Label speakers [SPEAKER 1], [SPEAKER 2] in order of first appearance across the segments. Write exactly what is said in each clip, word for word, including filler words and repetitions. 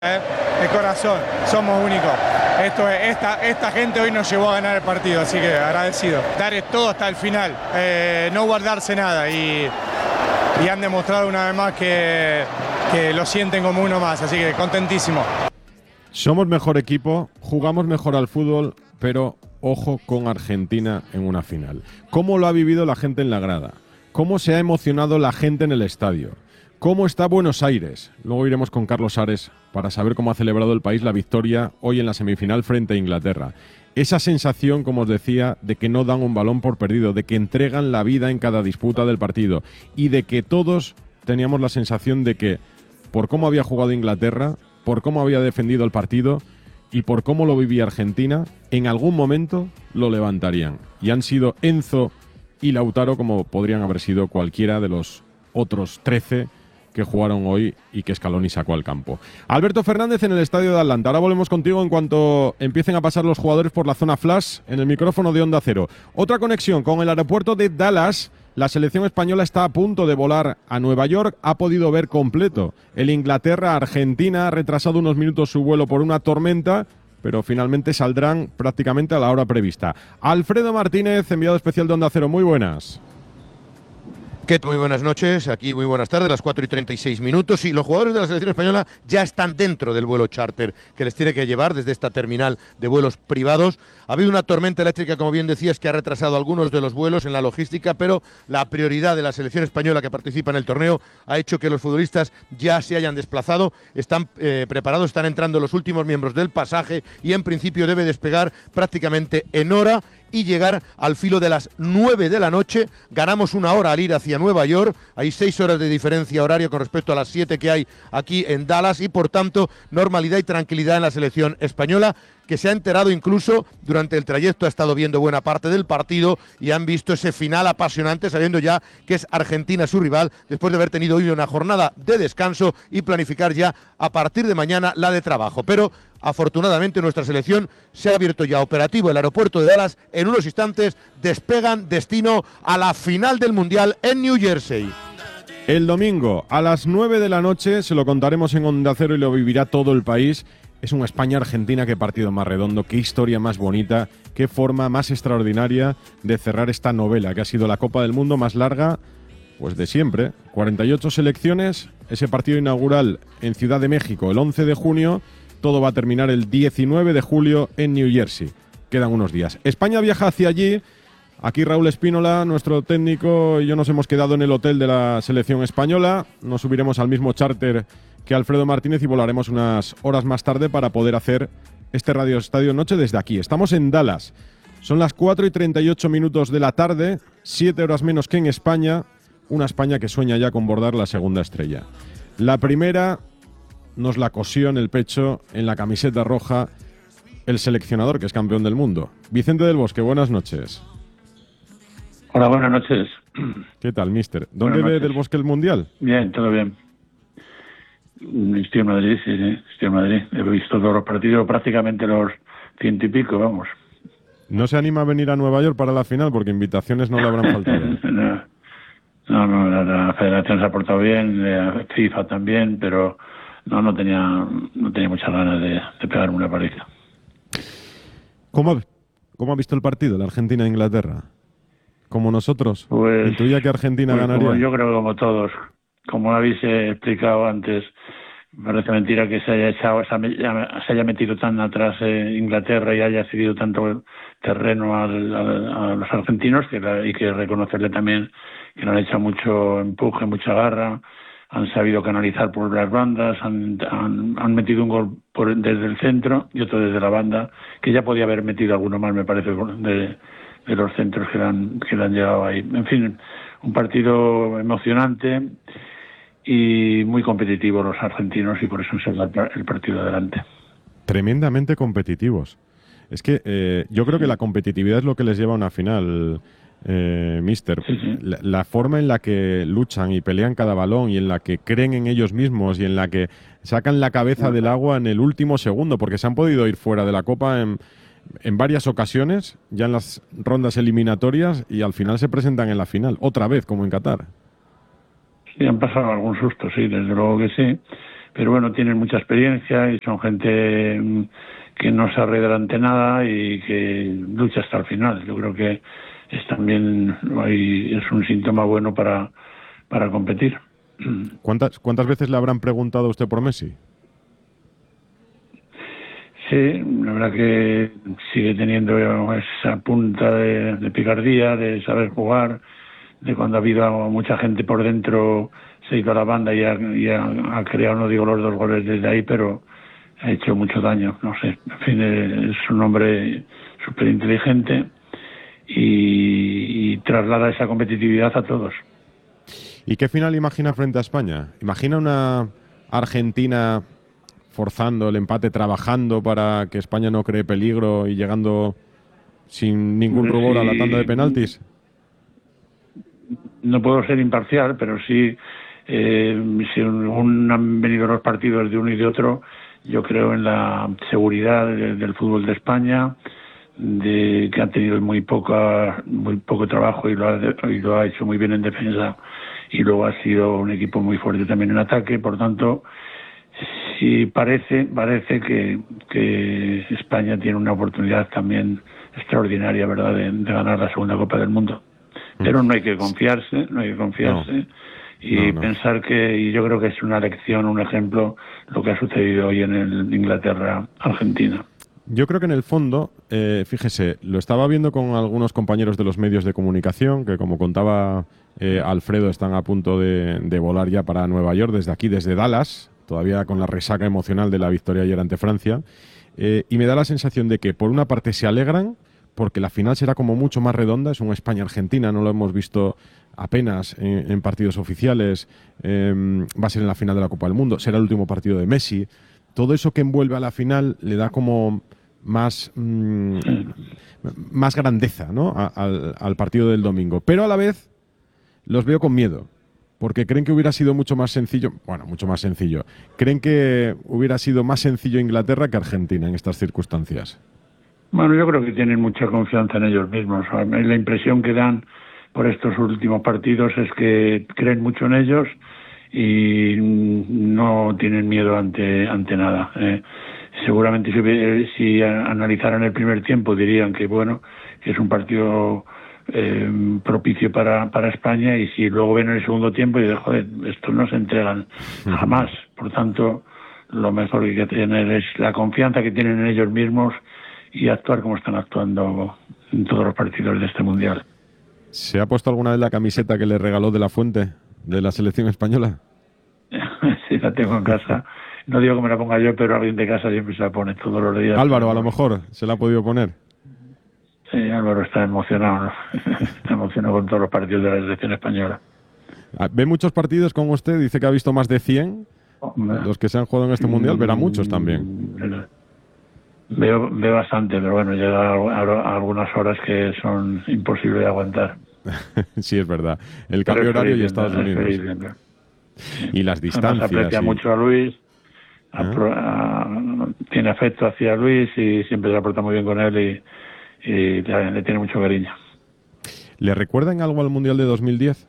[SPEAKER 1] De corazón, somos únicos. Esto es, esta, esta gente hoy nos llevó a ganar el partido, así que agradecido. Dar todo hasta el final, eh, no guardarse nada y, y han demostrado una vez más que, que lo sienten como uno más, así que contentísimo.
[SPEAKER 2] Somos mejor equipo, jugamos mejor al fútbol, pero ojo con Argentina en una final. ¿Cómo lo ha vivido la gente en la grada? ¿Cómo se ha emocionado la gente en el estadio? ¿Cómo está Buenos Aires? Luego iremos con Carlos Ares para saber cómo ha celebrado el país la victoria hoy en la semifinal frente a Inglaterra. Esa sensación, como os decía, de que no dan un balón por perdido, de que entregan la vida en cada disputa del partido y de que todos teníamos la sensación de que, por cómo había jugado Inglaterra, por cómo había defendido el partido y por cómo lo vivía Argentina, en algún momento lo levantarían. Y han sido Enzo y Lautaro como podrían haber sido cualquiera de los otros trece que jugaron hoy y que Scaloni sacó al campo. Alberto Fernández en el estadio de Atlanta. Ahora volvemos contigo en cuanto empiecen a pasar los jugadores por la zona flash en el micrófono de Onda Cero. Otra conexión con el aeropuerto de Dallas. La selección española está a punto de volar a Nueva York. Ha podido ver completo el Inglaterra-Argentina. Ha retrasado unos minutos su vuelo por una tormenta, pero finalmente saldrán prácticamente a la hora prevista. Alfredo Martínez, enviado especial de Onda Cero. Muy buenas.
[SPEAKER 3] ¿Qué tal? Muy buenas noches, aquí muy buenas tardes, las cuatro y treinta y seis minutos, y los jugadores de la selección española ya están dentro del vuelo charter que les tiene que llevar desde esta terminal de vuelos privados. Ha habido una tormenta eléctrica, como bien decías, que ha retrasado algunos de los vuelos en la logística, pero la prioridad de la selección española que participa en el torneo ha hecho que los futbolistas ya se hayan desplazado, están eh, preparados, están entrando los últimos miembros del pasaje y en principio debe despegar prácticamente en hora y llegar al filo de las nueve de la noche. Ganamos una hora al ir hacia Nueva York, hay seis horas de diferencia horaria con respecto a las siete que hay aquí en Dallas y por tanto normalidad y tranquilidad en la selección española, que se ha enterado incluso durante el trayecto, ha estado viendo buena parte del partido y han visto ese final apasionante sabiendo ya que es Argentina su rival después de haber tenido hoy una jornada de descanso y planificar ya a partir de mañana la de trabajo. Pero afortunadamente nuestra selección se ha abierto ya operativo el aeropuerto de Dallas. En unos instantes despegan destino a la final del Mundial en New Jersey.
[SPEAKER 2] El domingo a las nueve de la noche se lo contaremos en Onda Cero y lo vivirá todo el país. Es un España-Argentina, qué partido más redondo, qué historia más bonita, qué forma más extraordinaria de cerrar esta novela que ha sido la Copa del Mundo más larga pues de siempre. cuarenta y ocho selecciones, ese partido inaugural en Ciudad de México el once de junio, todo va a terminar el diecinueve de julio en New Jersey. Quedan unos días. España viaja hacia allí. Aquí Raúl Espínola, nuestro técnico, y yo nos hemos quedado en el hotel de la selección española. Nos subiremos al mismo charter que Alfredo Martínez y volaremos unas horas más tarde para poder hacer este Radio Estadio Noche desde aquí. Estamos en Dallas. Son las cuatro y treinta y ocho minutos de la tarde, siete horas menos que en España. Una España que sueña ya con bordar la segunda estrella. La primera nos la cosió en el pecho, en la camiseta roja, el seleccionador que es campeón del mundo. Vicente del Bosque, buenas noches.
[SPEAKER 4] Hola, buenas noches.
[SPEAKER 2] ¿Qué tal, mister? ¿Dónde ve del Bosque el Mundial?
[SPEAKER 4] Bien, todo bien. Estoy en Madrid, sí, sí, estoy en Madrid. He visto todos los partidos, prácticamente los ciento y pico, vamos.
[SPEAKER 2] ¿No se anima a venir a Nueva York para la final? Porque invitaciones no le habrán faltado.
[SPEAKER 4] no, no, no la, la Federación se ha portado bien, la FIFA también, pero no, no tenía, no tenía muchas ganas de, de pegarme una paliza.
[SPEAKER 2] ¿Cómo, ¿Cómo ha visto el partido, la Argentina-Inglaterra? ¿Como nosotros?
[SPEAKER 4] Pues,
[SPEAKER 2] ¿Intuía que Argentina
[SPEAKER 4] pues
[SPEAKER 2] ganaría?
[SPEAKER 4] Como yo creo que como todos. Como habéis explicado antes, parece mentira que se haya echado, se haya metido tan atrás eh, Inglaterra y haya cedido tanto terreno al, al, a los argentinos, que la, y que reconocerle también que no han hecho mucho empuje, mucha garra, han sabido canalizar por las bandas, han, han, han metido un gol por, desde el centro y otro desde la banda, que ya podía haber metido alguno más, me parece, de, de los centros que le han, que le han llegado ahí. En fin, un partido emocionante y muy competitivos los argentinos y por eso se da el partido adelante.
[SPEAKER 2] Tremendamente competitivos. Es que eh, yo creo que la competitividad es lo que les lleva a una final, eh, mister.
[SPEAKER 4] Sí, sí.
[SPEAKER 2] La, la forma en la que luchan y pelean cada balón y en la que creen en ellos mismos y en la que sacan la cabeza del agua en el último segundo, porque se han podido ir fuera de la Copa en, en varias ocasiones, ya en las rondas eliminatorias, y al final se presentan en la final, otra vez como en Qatar.
[SPEAKER 4] Sí, han pasado algún susto, sí, desde luego que sí, pero bueno, tienen mucha experiencia y son gente que no se arredra ante nada y que lucha hasta el final. Yo creo que es también es un síntoma bueno para, para competir.
[SPEAKER 2] ¿Cuántas, ¿Cuántas veces le habrán preguntado a usted por Messi?
[SPEAKER 4] Sí, la verdad que sigue teniendo esa punta de, de picardía, de saber jugar, de cuando ha habido mucha gente por dentro, se ha ido a la banda y ha, y ha, ha creado, no digo los dos goles desde ahí, pero ha hecho mucho daño, no sé. En fin, es un hombre súper inteligente y, y traslada esa competitividad a todos.
[SPEAKER 2] ¿Y qué final imagina frente a España? ¿Imagina una Argentina forzando el empate, trabajando para que España no cree peligro y llegando sin ningún rubor a la tanda de penaltis?
[SPEAKER 4] No puedo ser imparcial, pero sí, eh, si un, han venido los partidos de uno y de otro, yo creo en la seguridad de, del fútbol de España, de que ha tenido muy poca, muy poco trabajo y lo, ha, y lo ha hecho muy bien en defensa, y luego ha sido un equipo muy fuerte también en ataque. Por tanto, sí parece parece que, que España tiene una oportunidad también extraordinaria, ¿verdad?, de, de ganar la segunda Copa del Mundo. Pero no hay que confiarse, no hay que confiarse no. y no, no. pensar que, y yo creo que es una lección, un ejemplo, lo que ha sucedido hoy en el Inglaterra-Argentina.
[SPEAKER 2] Yo creo que en el fondo, eh, fíjese, lo estaba viendo con algunos compañeros de los medios de comunicación, que como contaba eh, Alfredo, están a punto de, de volar ya para Nueva York, desde aquí, desde Dallas, todavía con la resaca emocional de la victoria ayer ante Francia, eh, y me da la sensación de que por una parte se alegran, porque la final será como mucho más redonda, es un España-Argentina, no lo hemos visto apenas en, en partidos oficiales, eh, va a ser en la final de la Copa del Mundo, será el último partido de Messi. Todo eso que envuelve a la final le da como más, mmm, más grandeza, ¿no?, a, al, al partido del domingo. Pero a la vez los veo con miedo, porque creen que hubiera sido mucho más sencillo, bueno, mucho más sencillo, creen que hubiera sido más sencillo Inglaterra que Argentina en estas circunstancias.
[SPEAKER 4] Bueno, yo creo que tienen mucha confianza en ellos mismos. La impresión que dan por estos últimos partidos es que creen mucho en ellos y no tienen miedo ante ante nada. Eh, seguramente si, si analizaran el primer tiempo dirían que bueno, que es un partido eh, propicio para, para España, y si luego ven el segundo tiempo y dicen, joder, estos no se entregan jamás. Por tanto, lo mejor que hay que tener es la confianza que tienen en ellos mismos y actuar como están actuando en todos los partidos de este Mundial.
[SPEAKER 2] ¿Se ha puesto alguna vez la camiseta que le regaló De la Fuente, de la selección española?
[SPEAKER 4] Sí, la tengo en casa. No digo que me la ponga yo, pero alguien de casa siempre se la pone todos los días.
[SPEAKER 2] Álvaro, a lo mejor, ¿se la ha podido poner?
[SPEAKER 4] Sí, Álvaro está emocionado, ¿no? Está emocionado con todos los partidos de la selección española.
[SPEAKER 2] ¿Ve muchos partidos con usted? Dice que ha visto más de cien. Los que se han jugado en este Mundial, verá muchos también.
[SPEAKER 4] Veo, veo bastante, pero bueno, llega a, a algunas horas que son imposibles de aguantar.
[SPEAKER 2] Sí, es verdad. El cambio horario y Estados Unidos.
[SPEAKER 4] Bien,
[SPEAKER 2] y las distancias.
[SPEAKER 4] Además, aprecia
[SPEAKER 2] y...
[SPEAKER 4] mucho a Luis,
[SPEAKER 2] ¿Ah?
[SPEAKER 4] a, a, tiene afecto hacia Luis y siempre se aporta muy bien con él y, y le, le tiene mucho cariño.
[SPEAKER 2] ¿Le recuerdan algo al Mundial de dos mil diez?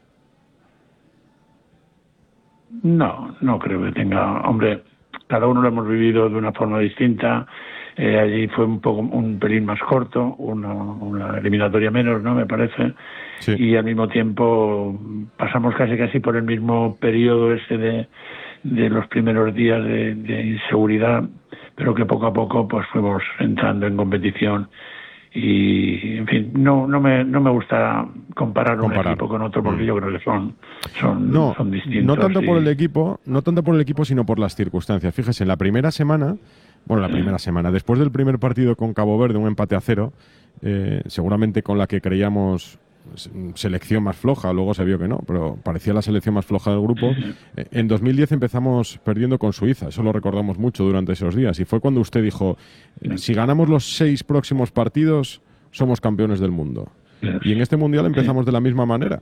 [SPEAKER 4] No, no creo que tenga. Hombre, cada uno lo hemos vivido de una forma distinta. Eh, allí fue un poco un pelín más corto, una, una eliminatoria menos, ¿no?, me parece. Sí. Y al mismo tiempo pasamos casi casi por el mismo periodo ese de, de los primeros días de, de inseguridad, pero que poco a poco pues fuimos entrando en competición. Y en fin, no no me no me gusta comparar, comparar. un equipo con otro, porque mm. yo creo que son son,
[SPEAKER 2] no,
[SPEAKER 4] son distintos.
[SPEAKER 2] No tanto
[SPEAKER 4] y...
[SPEAKER 2] por el equipo, no tanto por el equipo, sino por las circunstancias. Fíjese, en la primera semana, bueno, la primera semana, después del primer partido con Cabo Verde, un empate a cero, eh, seguramente con la que creíamos selección más floja, luego se vio que no, pero parecía la selección más floja del grupo. Eh, en dos mil diez empezamos perdiendo con Suiza, eso lo recordamos mucho durante esos días, y fue cuando usted dijo, eh, si ganamos los seis próximos partidos, somos campeones del mundo. Y en este Mundial empezamos de la misma manera.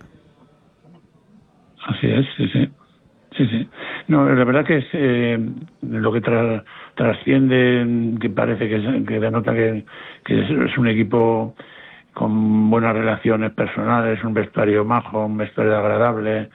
[SPEAKER 4] Así es, sí, sí. Sí, sí. No, la verdad que es eh, lo que tra trasciende, que parece que, es, que denota que, que es, es un equipo con buenas relaciones personales, un vestuario majo, un vestuario agradable,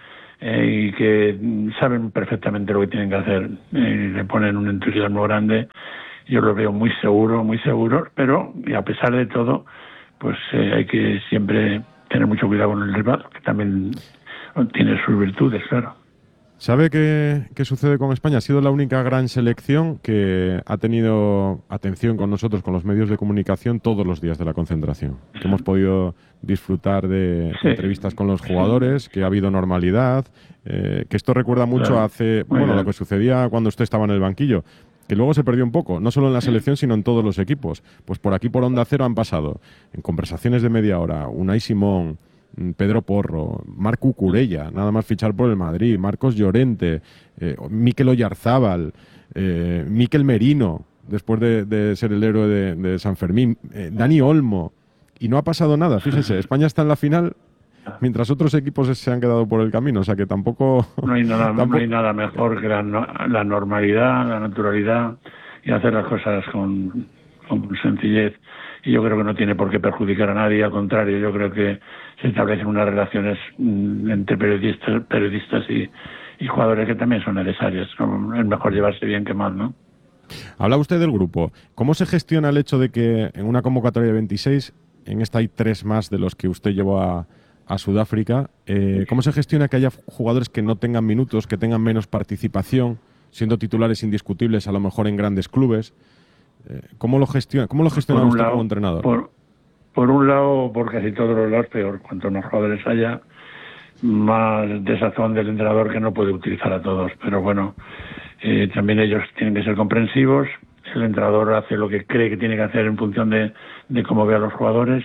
[SPEAKER 4] eh, y que saben perfectamente lo que tienen que hacer. Eh, le ponen un entusiasmo grande. Yo lo veo muy seguro, muy seguro, pero y a pesar de todo, pues eh, hay que siempre tener mucho cuidado con el rival, que también tiene sus virtudes, claro.
[SPEAKER 2] ¿Sabe qué, qué sucede con España? Ha sido la única gran selección que ha tenido atención con nosotros, con los medios de comunicación, todos los días de la concentración. Que hemos podido disfrutar de sí. entrevistas con los jugadores, que ha habido normalidad, eh, que esto recuerda mucho claro. hace, Muy bueno, bien. lo que sucedía cuando usted estaba en el banquillo, que luego se perdió un poco, no solo en la selección, sino en todos los equipos. Pues por aquí, por Onda Cero, han pasado, en conversaciones de media hora, Unai Simón, Pedro Porro, Marc Cucurella, nada más fichar por el Madrid, Marcos Llorente, eh, Mikel Oyarzábal, eh, Mikel Merino, después de, de ser el héroe de, de San Fermín, eh, Dani Olmo, y no ha pasado nada. Fíjense, España está en la final mientras otros equipos se han quedado por el camino, o sea que tampoco...
[SPEAKER 4] No hay nada,
[SPEAKER 2] tampoco...
[SPEAKER 4] no hay nada mejor que la, la normalidad, la naturalidad y hacer las cosas con, con sencillez. Y yo creo que no tiene por qué perjudicar a nadie, al contrario, yo creo que se establecen unas relaciones mmm, entre periodistas, periodistas y, y jugadores que también son necesarias. Es mejor llevarse bien que mal, ¿no?
[SPEAKER 2] Habla usted del grupo. ¿Cómo se gestiona el hecho de que en una convocatoria de veintiséis, en esta hay tres más de los que usted llevó a, a Sudáfrica, eh, ¿cómo se gestiona que haya jugadores que no tengan minutos, que tengan menos participación, siendo titulares indiscutibles a lo mejor en grandes clubes? ¿Cómo lo gestiona, cómo lo gestiona usted lado, como entrenador?
[SPEAKER 4] Por, por un lado, por casi todos los lados, peor. Cuanto más jugadores haya, más desazón del entrenador, que no puede utilizar a todos. Pero bueno, eh, también ellos tienen que ser comprensivos. El entrenador hace lo que cree que tiene que hacer en función de, de cómo ve a los jugadores.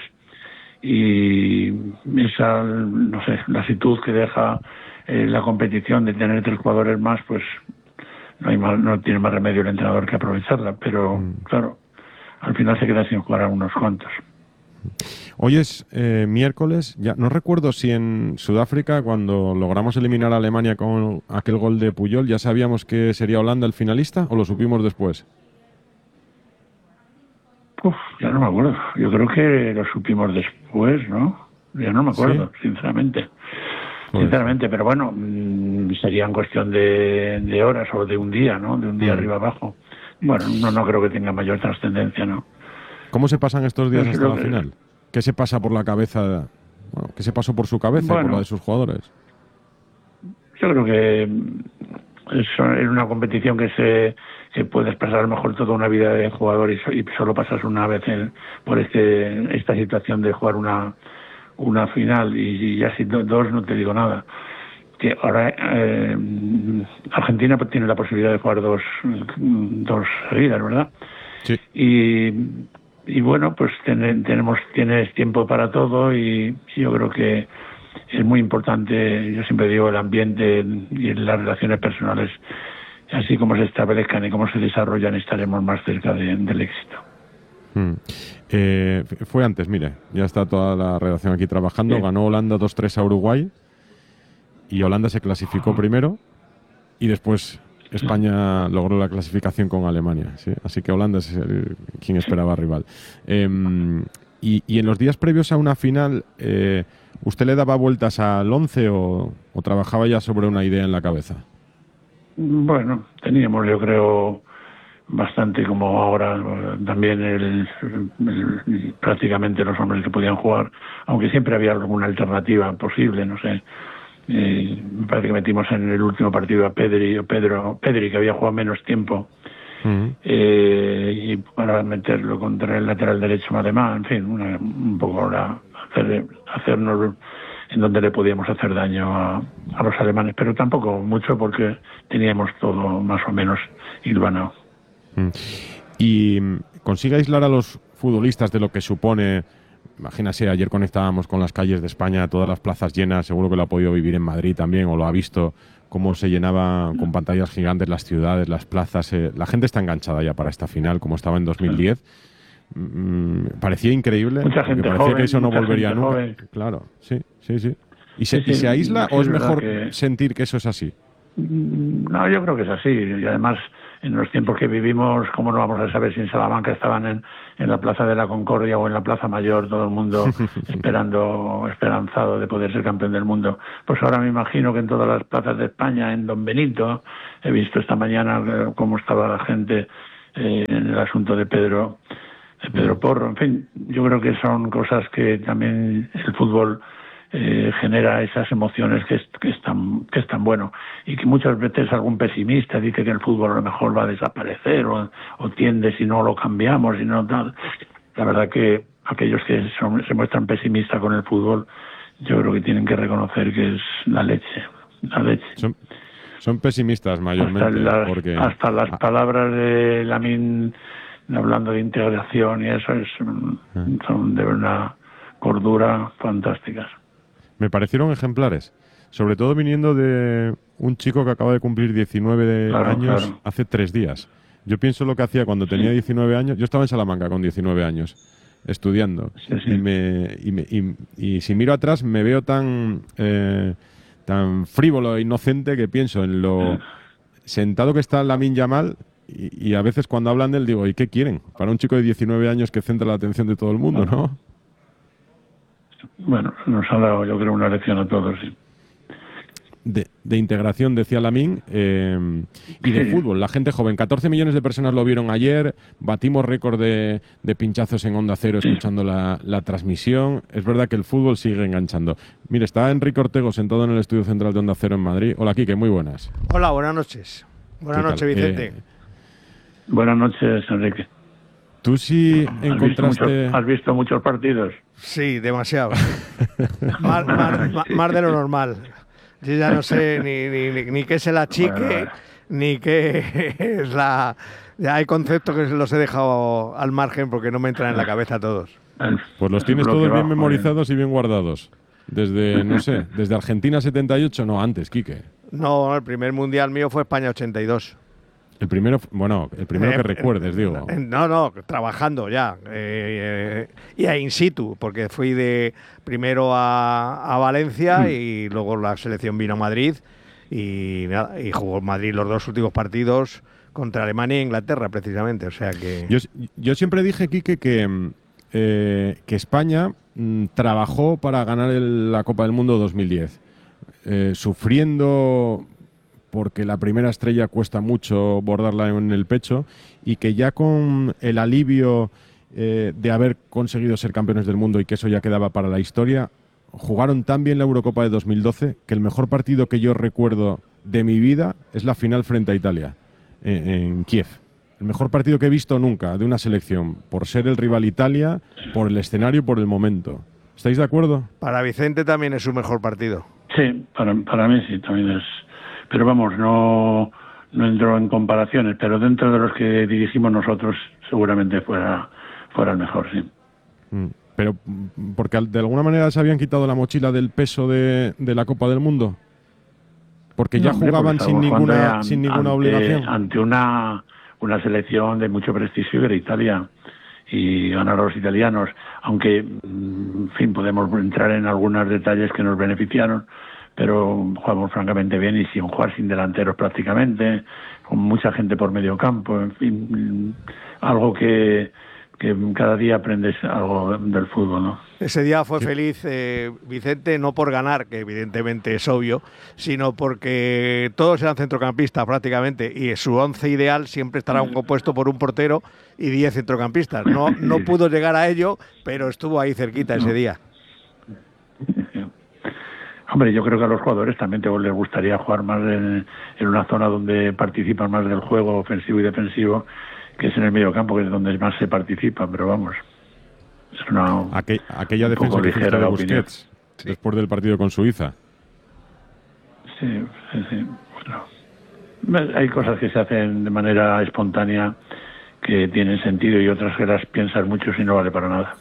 [SPEAKER 4] Y esa, no sé, la actitud que deja eh, la competición de tener tres jugadores más, pues... No, hay más, no tiene más remedio el entrenador que aprovecharla, pero mm. claro, al final se queda sin jugar a unos cuantos.
[SPEAKER 2] Hoy es eh, miércoles, ya no recuerdo si en Sudáfrica, cuando logramos eliminar a Alemania con aquel gol de Puyol, ya sabíamos que sería Holanda el finalista, ¿o lo supimos después?
[SPEAKER 4] Uf, ya no me acuerdo. Yo creo que lo supimos después, ¿no? Ya no me acuerdo, ¿sí? sinceramente. Pues. Sinceramente, pero bueno, sería en cuestión de, de horas o de un día, ¿no? De un día mm. arriba abajo. Bueno, no, no creo que tenga mayor trascendencia, ¿no?
[SPEAKER 2] ¿Cómo se pasan estos días pues hasta la que... final? ¿Qué se pasa por la cabeza? Bueno, ¿qué se pasó por su cabeza bueno, y por la de sus jugadores?
[SPEAKER 4] Yo creo que es una competición que se que puedes pasar a lo mejor toda una vida de jugador y, y solo pasas una vez en, por este esta situación de jugar una una final y, y ya si do, dos no te digo nada. Que ahora eh, Argentina tiene la posibilidad de jugar dos dos seguidas, ¿verdad?
[SPEAKER 2] Sí.
[SPEAKER 4] Y, y bueno, pues ten, tenemos tienes tiempo para todo y yo creo que es muy importante, yo siempre digo, el ambiente y las relaciones personales, así como se establezcan y cómo se desarrollan, estaremos más cerca de, del éxito.
[SPEAKER 2] Hmm. Eh, fue antes, mire, ya está toda la redacción aquí trabajando, sí. Ganó Holanda dos tres a Uruguay y Holanda se clasificó primero y después España logró la clasificación con Alemania, ¿sí? Así que Holanda es el, quien esperaba rival. Eh, y, y en los días previos a una final, eh, ¿usted le daba vueltas al once o, o trabajaba ya sobre una idea en la cabeza?
[SPEAKER 4] Bueno, teníamos, yo creo, bastante como ahora, también el, el, prácticamente los hombres que podían jugar, aunque siempre había alguna alternativa posible, no sé. Eh, me parece que metimos en el último partido a Pedri, o Pedro, Pedri, que había jugado menos tiempo, uh-huh. eh, y para meterlo contra el lateral derecho además, en fin, una, un poco la, hacer, hacernos en donde le podíamos hacer daño a, a los alemanes, pero tampoco mucho porque teníamos todo más o menos hilvanado.
[SPEAKER 2] Uh-huh. Y consigue aislar a los futbolistas de lo que supone. Imagínese, ayer conectábamos con las calles de España, todas las plazas llenas, seguro que lo ha podido vivir en Madrid también, o lo ha visto, cómo se llenaban con pantallas gigantes las ciudades, las plazas. Eh, la gente está enganchada ya para esta final, como estaba en dos mil diez. Mm, parecía increíble,
[SPEAKER 4] mucha gente
[SPEAKER 2] parecía
[SPEAKER 4] joven,
[SPEAKER 2] que eso no volvería nunca.
[SPEAKER 4] Joven.
[SPEAKER 2] Claro, sí, sí, sí. ¿Y se,
[SPEAKER 4] sí, sí,
[SPEAKER 2] ¿y se aísla sí, o es mejor
[SPEAKER 4] que...
[SPEAKER 2] sentir que eso es así?
[SPEAKER 4] No, yo creo que es así, y además en los tiempos que vivimos, ¿cómo no vamos a saber si en Salamanca estaban en, en la Plaza de la Concordia o en la Plaza Mayor, todo el mundo esperando, esperanzado de poder ser campeón del mundo? Pues ahora me imagino que en todas las plazas de España, en Don Benito, he visto esta mañana cómo estaba la gente eh, en el asunto de Pedro, de Pedro Porro. En fin, yo creo que son cosas que también el fútbol Eh, genera esas emociones que es, que, es tan, que es tan bueno, y que muchas veces algún pesimista dice que el fútbol a lo mejor va a desaparecer o, o tiende si no lo cambiamos y no tal. La verdad que aquellos que son, se muestran pesimistas con el fútbol, yo creo que tienen que reconocer que es la leche, la leche.
[SPEAKER 2] Son, son pesimistas mayormente.
[SPEAKER 4] Hasta las,
[SPEAKER 2] porque...
[SPEAKER 4] hasta las palabras de Lamine hablando de integración y eso es, son de una cordura fantásticas.
[SPEAKER 2] Me parecieron ejemplares, sobre todo viniendo de un chico que acaba de cumplir diecinueve
[SPEAKER 4] claro,
[SPEAKER 2] años
[SPEAKER 4] claro.
[SPEAKER 2] hace tres días. Yo pienso lo que hacía cuando tenía diecinueve años. Yo estaba en Salamanca con diecinueve años, estudiando.
[SPEAKER 4] Sí, sí.
[SPEAKER 2] Y, me, y, me, y, y si miro atrás me veo tan, eh, tan frívolo e inocente que pienso en lo sentado que está Lamine Yamal y, y a veces cuando hablan de él digo, ¿y qué quieren? Para un chico de diecinueve años que centra la atención de todo el mundo, ¿no?
[SPEAKER 4] Bueno, nos ha dado, yo creo, una lección a todos, sí.
[SPEAKER 2] De, de integración, decía Lamine, eh, y de
[SPEAKER 4] sí.
[SPEAKER 2] fútbol. La gente joven, catorce millones de personas lo vieron ayer, batimos récord de, de pinchazos en Onda Cero escuchando la, la transmisión. Es verdad que el fútbol sigue enganchando. Mire, está Enrique Ortego sentado en el estudio central de Onda Cero en Madrid. Hola, Quique, muy buenas.
[SPEAKER 5] Hola, buenas noches. Buenas noches, Vicente.
[SPEAKER 2] Eh,
[SPEAKER 4] Buenas noches, Enrique.
[SPEAKER 2] Tú sí
[SPEAKER 4] ¿Has
[SPEAKER 2] encontraste...
[SPEAKER 4] visto muchos, ¿Has visto muchos partidos?
[SPEAKER 5] Sí, demasiado. más, más, más, más de lo normal. Yo ya no sé ni, ni, ni, ni qué es el achique, bueno, bueno. ni qué es la... Ya hay conceptos que los he dejado al margen porque no me entran en la cabeza todos.
[SPEAKER 2] Pues los tienes todos bien memorizados y bien guardados. Desde, no sé, desde Argentina setenta y ocho, no, antes, Quique.
[SPEAKER 5] No, el primer mundial mío fue España ochenta y dos.
[SPEAKER 2] El primero, bueno, el primero eh, que recuerdes,
[SPEAKER 5] eh,
[SPEAKER 2] digo.
[SPEAKER 5] No, no, trabajando ya. Eh, eh, y a in situ, porque fui de primero a, a Valencia mm. y luego la selección vino a Madrid y, nada, y jugó Madrid los dos últimos partidos contra Alemania e Inglaterra, precisamente. O sea que...
[SPEAKER 2] Yo, yo siempre dije, Quique, que, eh, que España mm, trabajó para ganar el, la Copa del Mundo dos mil diez. Eh, sufriendo... porque la primera estrella cuesta mucho bordarla en el pecho y que ya con el alivio eh, de haber conseguido ser campeones del mundo y que eso ya quedaba para la historia, jugaron tan bien la Eurocopa de dos mil doce que el mejor partido que yo recuerdo de mi vida es la final frente a Italia, en, en Kiev. El mejor partido que he visto nunca de una selección, por ser el rival Italia, por el escenario, por el momento. ¿Estáis de acuerdo?
[SPEAKER 5] Para Vicente también es su mejor partido.
[SPEAKER 4] Sí, para, para mí sí, también es... Pero vamos, no, no entro en comparaciones, pero dentro de los que dirigimos nosotros seguramente fuera, fuera el mejor, sí.
[SPEAKER 2] Pero porque de alguna manera se habían quitado la mochila del peso de, de la Copa del Mundo. Porque ya no, jugaban porque sin ninguna, an, sin ninguna ante, obligación.
[SPEAKER 4] Ante una, una selección de mucho prestigio que era Italia. Y ganaron los italianos, aunque, en fin, podemos entrar en algunos detalles que nos beneficiaron, pero jugamos francamente bien y sin jugar sin delanteros prácticamente, con mucha gente por medio campo, en fin, algo que, que cada día aprendes algo del fútbol, ¿no?
[SPEAKER 5] Ese día fue feliz eh, Vicente, no por ganar, que evidentemente es obvio, sino porque todos eran centrocampistas prácticamente y su once ideal siempre estará compuesto por un portero y diez centrocampistas. No, no pudo llegar a ello, pero estuvo ahí cerquita ese día.
[SPEAKER 4] Hombre, yo creo que a los jugadores también les gustaría jugar más en, en una zona donde participan más del juego ofensivo y defensivo, que es en el medio campo, que es donde más se participa, pero vamos, es una
[SPEAKER 2] Aquel, aquella un defensa que hiciste de Busquets sí. después del partido con Suiza.
[SPEAKER 4] Sí, sí, sí. Bueno, hay cosas que se hacen de manera espontánea que tienen sentido y otras que las piensas mucho y no vale para nada.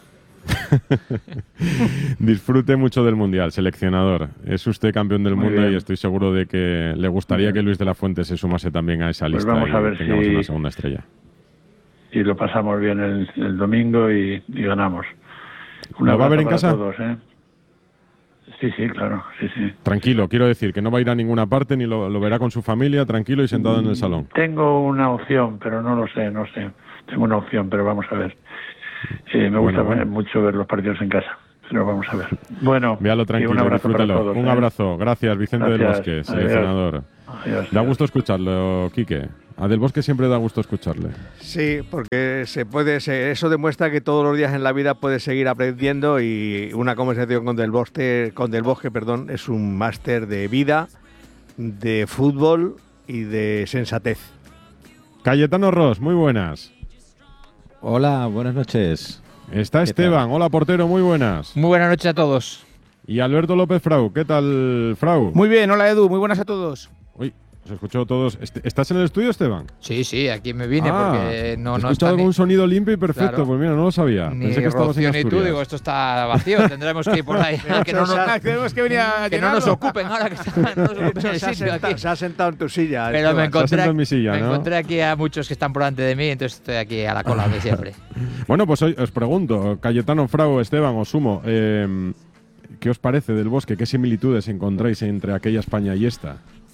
[SPEAKER 2] Disfrute mucho del Mundial, seleccionador. Es usted campeón del
[SPEAKER 4] Muy
[SPEAKER 2] mundo
[SPEAKER 4] bien.
[SPEAKER 2] Y estoy seguro de que le gustaría que Luis de la Fuente se sumase también a esa
[SPEAKER 4] pues
[SPEAKER 2] lista
[SPEAKER 4] vamos
[SPEAKER 2] y
[SPEAKER 4] a ver
[SPEAKER 2] tengamos
[SPEAKER 4] si,
[SPEAKER 2] una segunda estrella.
[SPEAKER 4] Y lo pasamos bien el, el domingo y, y ganamos. Un
[SPEAKER 2] ¿Lo va a ver en
[SPEAKER 4] para
[SPEAKER 2] casa?
[SPEAKER 4] Todos, ¿eh? Sí, sí, claro, sí, sí.
[SPEAKER 2] Tranquilo, quiero decir, que no va a ir a ninguna parte, ni lo, lo verá con su familia, tranquilo y sentado en el salón.
[SPEAKER 4] Tengo una opción, pero no lo sé, no sé. Tengo una opción, pero vamos a ver. Eh, me gusta
[SPEAKER 2] bueno, bueno.
[SPEAKER 4] mucho ver los partidos en casa, pero vamos a ver. Bueno,
[SPEAKER 2] véalo tranquilo,
[SPEAKER 4] un abrazo para
[SPEAKER 2] disfrútelo.
[SPEAKER 4] todos.
[SPEAKER 2] Un
[SPEAKER 4] ¿eh?
[SPEAKER 2] abrazo, gracias Vicente
[SPEAKER 4] Gracias.
[SPEAKER 2] del Bosque, seleccionador.
[SPEAKER 4] Adiós.
[SPEAKER 2] Da gusto escucharlo, Quique. A Del Bosque siempre da gusto escucharle.
[SPEAKER 5] Sí, porque se puede, se, eso demuestra que todos los días en la vida puedes seguir aprendiendo y una conversación con Del Bosque, con Del Bosque, perdón, es un máster de vida, de fútbol y de sensatez.
[SPEAKER 2] Cayetano Ros, muy buenas.
[SPEAKER 6] Hola, buenas noches.
[SPEAKER 2] Está Esteban, hola portero, muy buenas.
[SPEAKER 7] Muy buenas noches a todos.
[SPEAKER 2] Y Alberto López Frau, ¿qué tal, Frau?
[SPEAKER 8] Muy bien, hola Edu, muy buenas a todos.
[SPEAKER 2] Uy, os escucho todos. ¿Estás en el estudio, Esteban?
[SPEAKER 7] Sí, sí, aquí me vine
[SPEAKER 2] ah,
[SPEAKER 7] porque no,
[SPEAKER 2] he
[SPEAKER 7] no
[SPEAKER 2] escuchado
[SPEAKER 7] está
[SPEAKER 2] con un sonido limpio y perfecto,
[SPEAKER 7] claro.
[SPEAKER 2] Pues mira, no lo sabía.
[SPEAKER 7] Ni
[SPEAKER 2] Pensé que estabas en
[SPEAKER 7] Rocío ni
[SPEAKER 2] Asturias.
[SPEAKER 7] tú, digo, esto está vacío, tendremos que ir por ahí. que no nos,
[SPEAKER 8] Ah, tenemos que venir a
[SPEAKER 7] que no nos ocupen ahora que está, no nos ocupen el
[SPEAKER 5] se, ha
[SPEAKER 7] sitio
[SPEAKER 5] sentado,
[SPEAKER 7] aquí.
[SPEAKER 5] se ha sentado en tu silla.
[SPEAKER 7] Pero
[SPEAKER 5] Esteban.
[SPEAKER 7] me encontré,
[SPEAKER 2] en mi silla,
[SPEAKER 7] me
[SPEAKER 2] ¿no?
[SPEAKER 7] encontré aquí a muchos que están por delante de mí, entonces estoy aquí a la cola de siempre.
[SPEAKER 2] Bueno, pues hoy os pregunto, Cayetano, Frau, Esteban, os sumo, eh, ¿qué os parece Del Bosque? ¿Qué similitudes encontráis entre aquella España y esta?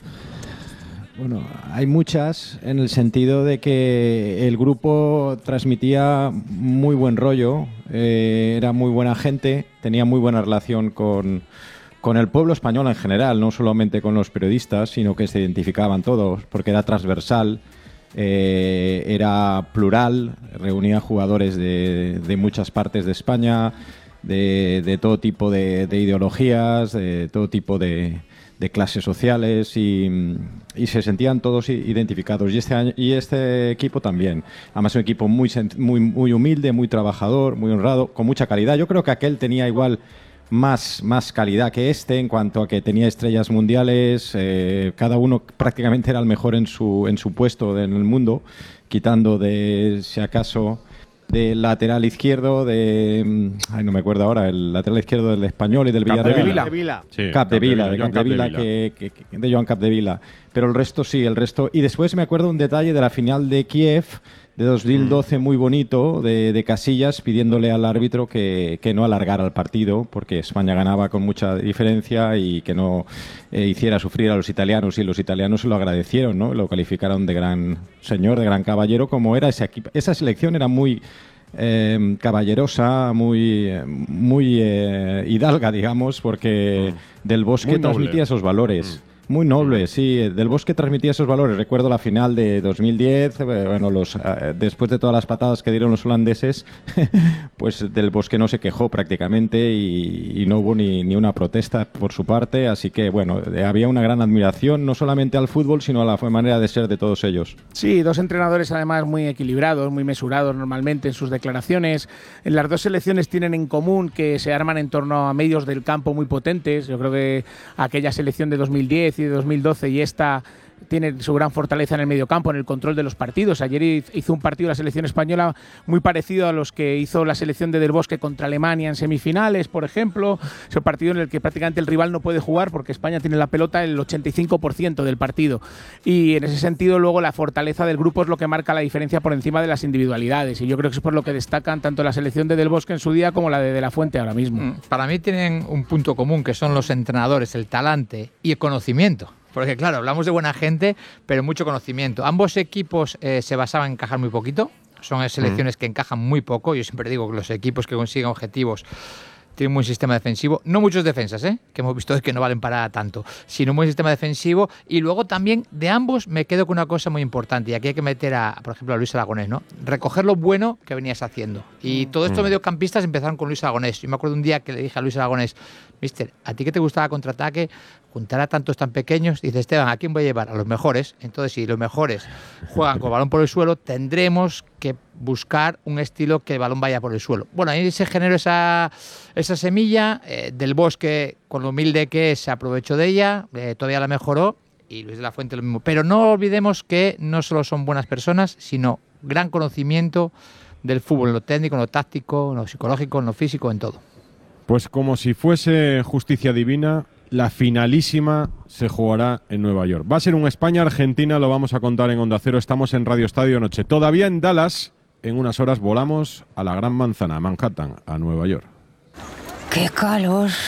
[SPEAKER 6] Bueno, hay muchas en el sentido de que el grupo transmitía muy buen rollo, eh, era muy buena gente, tenía muy buena relación con, con el pueblo español en general, no solamente con los periodistas, sino que se identificaban todos, porque era transversal, eh, era plural, reunía jugadores de, de muchas partes de España, de, de todo tipo de, de ideologías, de todo tipo de... de clases sociales y, y se sentían todos identificados y este año, y este equipo también, además un equipo muy, muy, muy humilde, muy trabajador, muy honrado, con mucha calidad. Yo creo que aquel tenía igual más, más calidad que este en cuanto a que tenía estrellas mundiales, eh, cada uno prácticamente era el mejor en su, en su puesto en el mundo, quitando de, si acaso, del lateral izquierdo de... Ay, no me acuerdo ahora, el lateral izquierdo del Español y del Villarreal.
[SPEAKER 5] Vila.
[SPEAKER 2] Sí,
[SPEAKER 6] Capdevila, de
[SPEAKER 2] Joan
[SPEAKER 6] Capdevila,
[SPEAKER 2] Capdevila.
[SPEAKER 6] que, que, que, de Joan Capdevila. Pero el resto sí, el resto... Y después me acuerdo un detalle de la final de Kiev de dos mil doce muy bonito, de, de Casillas pidiéndole al árbitro que, que no alargara el partido, porque España ganaba con mucha diferencia y que no eh, hiciera sufrir a los italianos, y los italianos se lo agradecieron, ¿no? Lo calificaron de gran señor, de gran caballero, como era ese equipo. Esa selección era muy... Eh, caballerosa, muy, muy eh, hidalga, digamos, porque mm. Del Bosque transmitía esos valores. Mm. Muy noble, sí. Del Bosque transmitía esos valores. Recuerdo la final de dos mil diez, bueno, los, eh, después de todas las patadas que dieron los holandeses, pues Del Bosque no se quejó prácticamente y, y no hubo ni, ni una protesta por su parte. Así que, bueno, había una gran admiración, no solamente al fútbol, sino a la manera de ser de todos ellos.
[SPEAKER 8] Sí, dos entrenadores además muy equilibrados, muy mesurados normalmente en sus declaraciones. Las dos selecciones tienen en común que se arman en torno a medios del campo muy potentes. Yo creo que aquella selección de dos mil diez y de dos mil doce y esta tiene su gran fortaleza en el mediocampo, en el control de los partidos. Ayer hizo un partido la selección española muy parecido a los que hizo la selección de Del Bosque contra Alemania en semifinales, por ejemplo. Es un partido en el que prácticamente el rival no puede jugar porque España tiene la pelota el ochenta y cinco por ciento del partido. Y en ese sentido luego la fortaleza del grupo es lo que marca la diferencia por encima de las individualidades. Y yo creo que es por lo que destacan tanto la selección de Del Bosque en su día como la de De La Fuente ahora mismo.
[SPEAKER 7] Para mí tienen un punto común, que son los entrenadores, el talante y el conocimiento. Porque claro, hablamos de buena gente, pero mucho conocimiento. Ambos equipos eh, se basaban en encajar muy poquito. Son selecciones mm. que encajan muy poco. Yo siempre digo que los equipos que consiguen objetivos tiene un buen sistema defensivo, no muchos defensas, ¿eh? que hemos visto que no valen para tanto, sino un buen sistema defensivo. Y luego también de ambos me quedo con una cosa muy importante, y aquí hay que meter a, por ejemplo, a Luis Aragonés, ¿no? Recoger lo bueno que venías haciendo. Y todos estos mediocampistas empezaron con Luis Aragonés. Yo me acuerdo un día que le dije a Luis Aragonés: mister, ¿a ti que te gustaba contraataque? Juntar a tantos tan pequeños. Dice: Esteban, ¿a quién voy a llevar? A los mejores. Entonces, si los mejores juegan con el balón por el suelo, tendremos que buscar un estilo que el balón vaya por el suelo. Bueno, ahí se generó esa, esa semilla. eh, Del Bosque, con lo humilde que es, se aprovechó de ella, eh, todavía la mejoró, y Luis de la Fuente lo mismo. Pero no olvidemos que no solo son buenas personas, sino gran conocimiento del fútbol, en lo técnico, en lo táctico, en lo psicológico, en lo físico, en todo.
[SPEAKER 2] Pues como si fuese justicia divina, la finalísima se jugará en Nueva York. Va a ser un España-Argentina, lo vamos a contar en Onda Cero. Estamos en Radio Estadio Noche. Todavía en Dallas, en unas horas volamos a la Gran Manzana, a Manhattan, a Nueva York.
[SPEAKER 9] ¡Qué calor!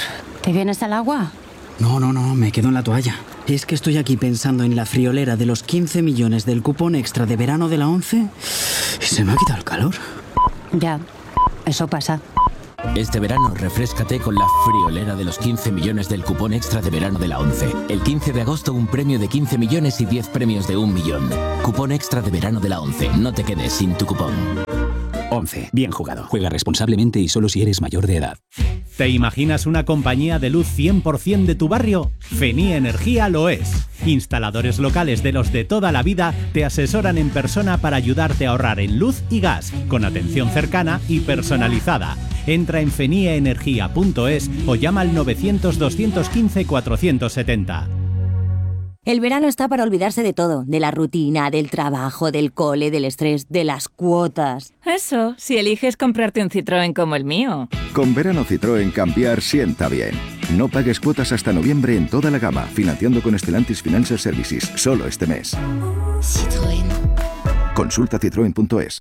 [SPEAKER 9] ¿Te vienes al agua?
[SPEAKER 10] No, no, no, me quedo en la toalla. Es que estoy aquí pensando en la friolera de los quince millones del cupón extra de verano de la ONCE y se me ha quitado el calor.
[SPEAKER 9] Ya, eso pasa.
[SPEAKER 11] Este verano refréscate con la friolera de los quince millones del cupón extra de verano de la ONCE. El quince de agosto un premio de quince millones y diez premios de un millón. Cupón extra de verano de la ONCE. No te quedes sin tu cupón.
[SPEAKER 12] ONCE. Bien jugado. Juega responsablemente y solo si eres mayor de edad.
[SPEAKER 13] ¿Te imaginas una compañía de luz cien por ciento de tu barrio? Fenie Energía lo es. Instaladores locales de los de toda la vida te asesoran en persona para ayudarte a ahorrar en luz y gas, con atención cercana y personalizada. Entra en fenie energía punto es o llama al novecientos, doscientos quince, cuatrocientos setenta.
[SPEAKER 14] El verano está para olvidarse de todo, de la rutina, del trabajo, del cole, del estrés, de las cuotas.
[SPEAKER 15] Eso, si eliges comprarte un Citroën como el mío.
[SPEAKER 16] Con verano Citroën cambiar sienta bien. No pagues cuotas hasta noviembre en toda la gama, financiando con Stellantis Financial Services, solo este mes.
[SPEAKER 17] Citroën.
[SPEAKER 16] Consulta citroen punto es.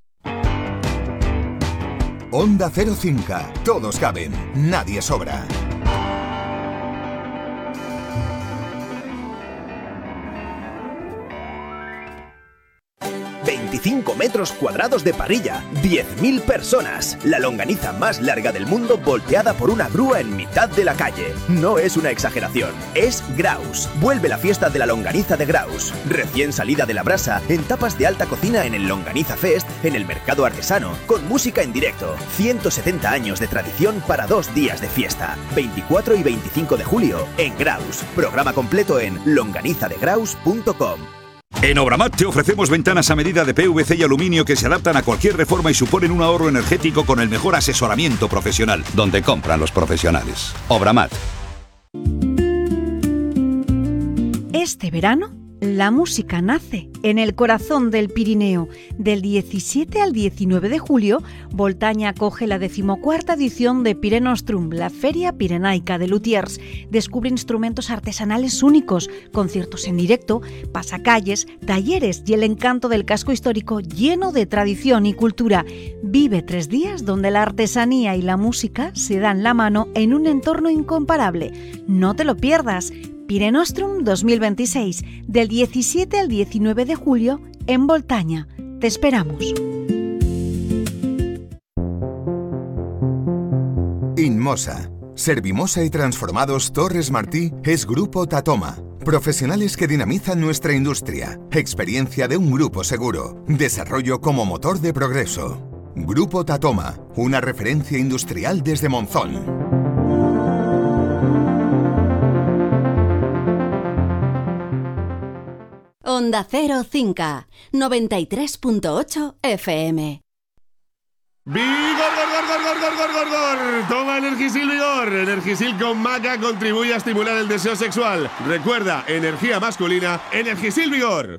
[SPEAKER 18] Onda Cero Cinca. Todos caben, nadie sobra.
[SPEAKER 19] veinticinco metros cuadrados de parrilla, diez mil personas, la longaniza más larga del mundo volteada por una grúa en mitad de la calle. No es una exageración, es Graus. Vuelve la fiesta de la longaniza de Graus, recién salida de la brasa, en tapas de alta cocina en el Longaniza Fest, en el mercado artesano, con música en directo. ciento setenta años de tradición para dos días de fiesta. veinticuatro y veinticinco de julio, en Graus. Programa completo en longaniza de graus punto com.
[SPEAKER 20] En Obramat te ofrecemos ventanas a medida de P V C y aluminio que se adaptan a cualquier reforma y suponen un ahorro energético con el mejor asesoramiento profesional, donde compran los profesionales. Obramat.
[SPEAKER 21] Este verano, la música nace en el corazón del Pirineo. Del diecisiete al diecinueve de julio, Voltaña acoge la decimocuarta edición de Pirenostrum, la Feria Pirenaica de Luthiers. Descubre instrumentos artesanales únicos, conciertos en directo, pasacalles, talleres y el encanto del casco histórico lleno de tradición y cultura. Vive tres días donde la artesanía y la música se dan la mano en un entorno incomparable. No te lo pierdas. Pirenostrum dos mil veintiséis, del diecisiete al diecinueve de julio, en Voltaña. Te esperamos.
[SPEAKER 18] Inmosa, Servimosa y Transformados Torres Martí es Grupo Tatoma. Profesionales que dinamizan nuestra industria. Experiencia de un grupo seguro. Desarrollo como motor de progreso. Grupo Tatoma, una referencia industrial desde Monzón.
[SPEAKER 17] Onda Cero Cinca, noventa y tres punto ocho F M.
[SPEAKER 22] ¡Vigor, gor, gor, gor, gor, gor, gor, gor! Toma Energisil Vigor. Energisil con maca contribuye a estimular el deseo sexual. Recuerda, energía masculina, Energisil Vigor.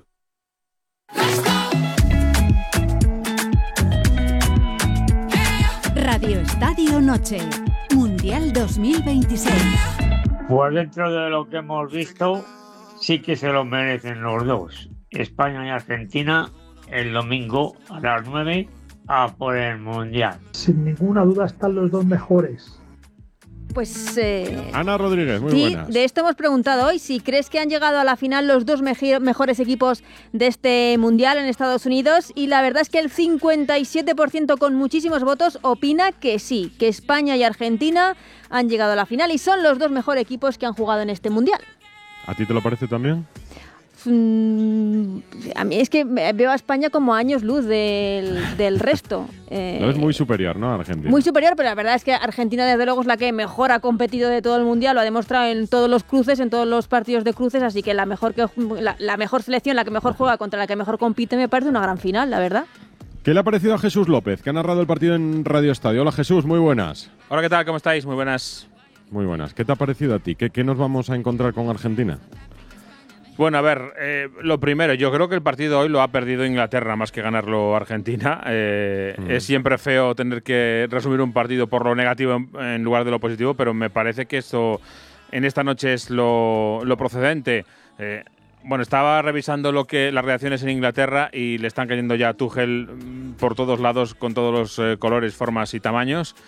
[SPEAKER 17] Radio Estadio Noche, Mundial dos mil veintiséis.
[SPEAKER 23] Pues dentro de lo que hemos visto, sí que se lo merecen los dos. España y Argentina el domingo a las nueve a por el Mundial.
[SPEAKER 24] Sin ninguna duda están los dos mejores.
[SPEAKER 2] Pues eh, Ana Rodríguez, muy
[SPEAKER 25] sí,
[SPEAKER 2] buenas.
[SPEAKER 25] De esto hemos preguntado hoy, si crees que han llegado a la final los dos meji- mejores equipos de este Mundial en Estados Unidos, y la verdad es que el cincuenta y siete por ciento con muchísimos votos opina que sí, que España y Argentina han llegado a la final y son los dos mejores equipos que han jugado en este Mundial.
[SPEAKER 2] ¿A ti te lo parece también?
[SPEAKER 25] Mm, a mí es que veo a España como años luz del, del resto. Eh,
[SPEAKER 2] No es muy superior, ¿no? Argentina.
[SPEAKER 25] Muy superior, pero la verdad es que Argentina desde luego es la que mejor ha competido de todo el Mundial, lo ha demostrado en todos los cruces, en todos los partidos de cruces, así que la mejor, que, la, la mejor selección, la que mejor juega contra la que mejor compite, me parece una gran final, la verdad.
[SPEAKER 2] ¿Qué le ha parecido a Jesús López, que ha narrado el partido en Radio Estadio? Hola Jesús, muy buenas.
[SPEAKER 26] Hola, ¿qué tal? ¿Cómo estáis? Muy buenas.
[SPEAKER 2] Muy buenas. ¿Qué te ha parecido a ti? ¿Qué, qué nos vamos a encontrar con Argentina?
[SPEAKER 26] Bueno, a ver, eh, lo primero, yo creo que el partido hoy lo ha perdido Inglaterra más que ganarlo Argentina. Eh, mm. Es siempre feo tener que resumir un partido por lo negativo en, en lugar de lo positivo, pero me parece que esto en esta noche es lo, lo procedente. Eh, bueno, estaba revisando lo que las reacciones en Inglaterra y le están cayendo ya a Tuchel por todos lados, con todos los eh, colores, formas y tamaños.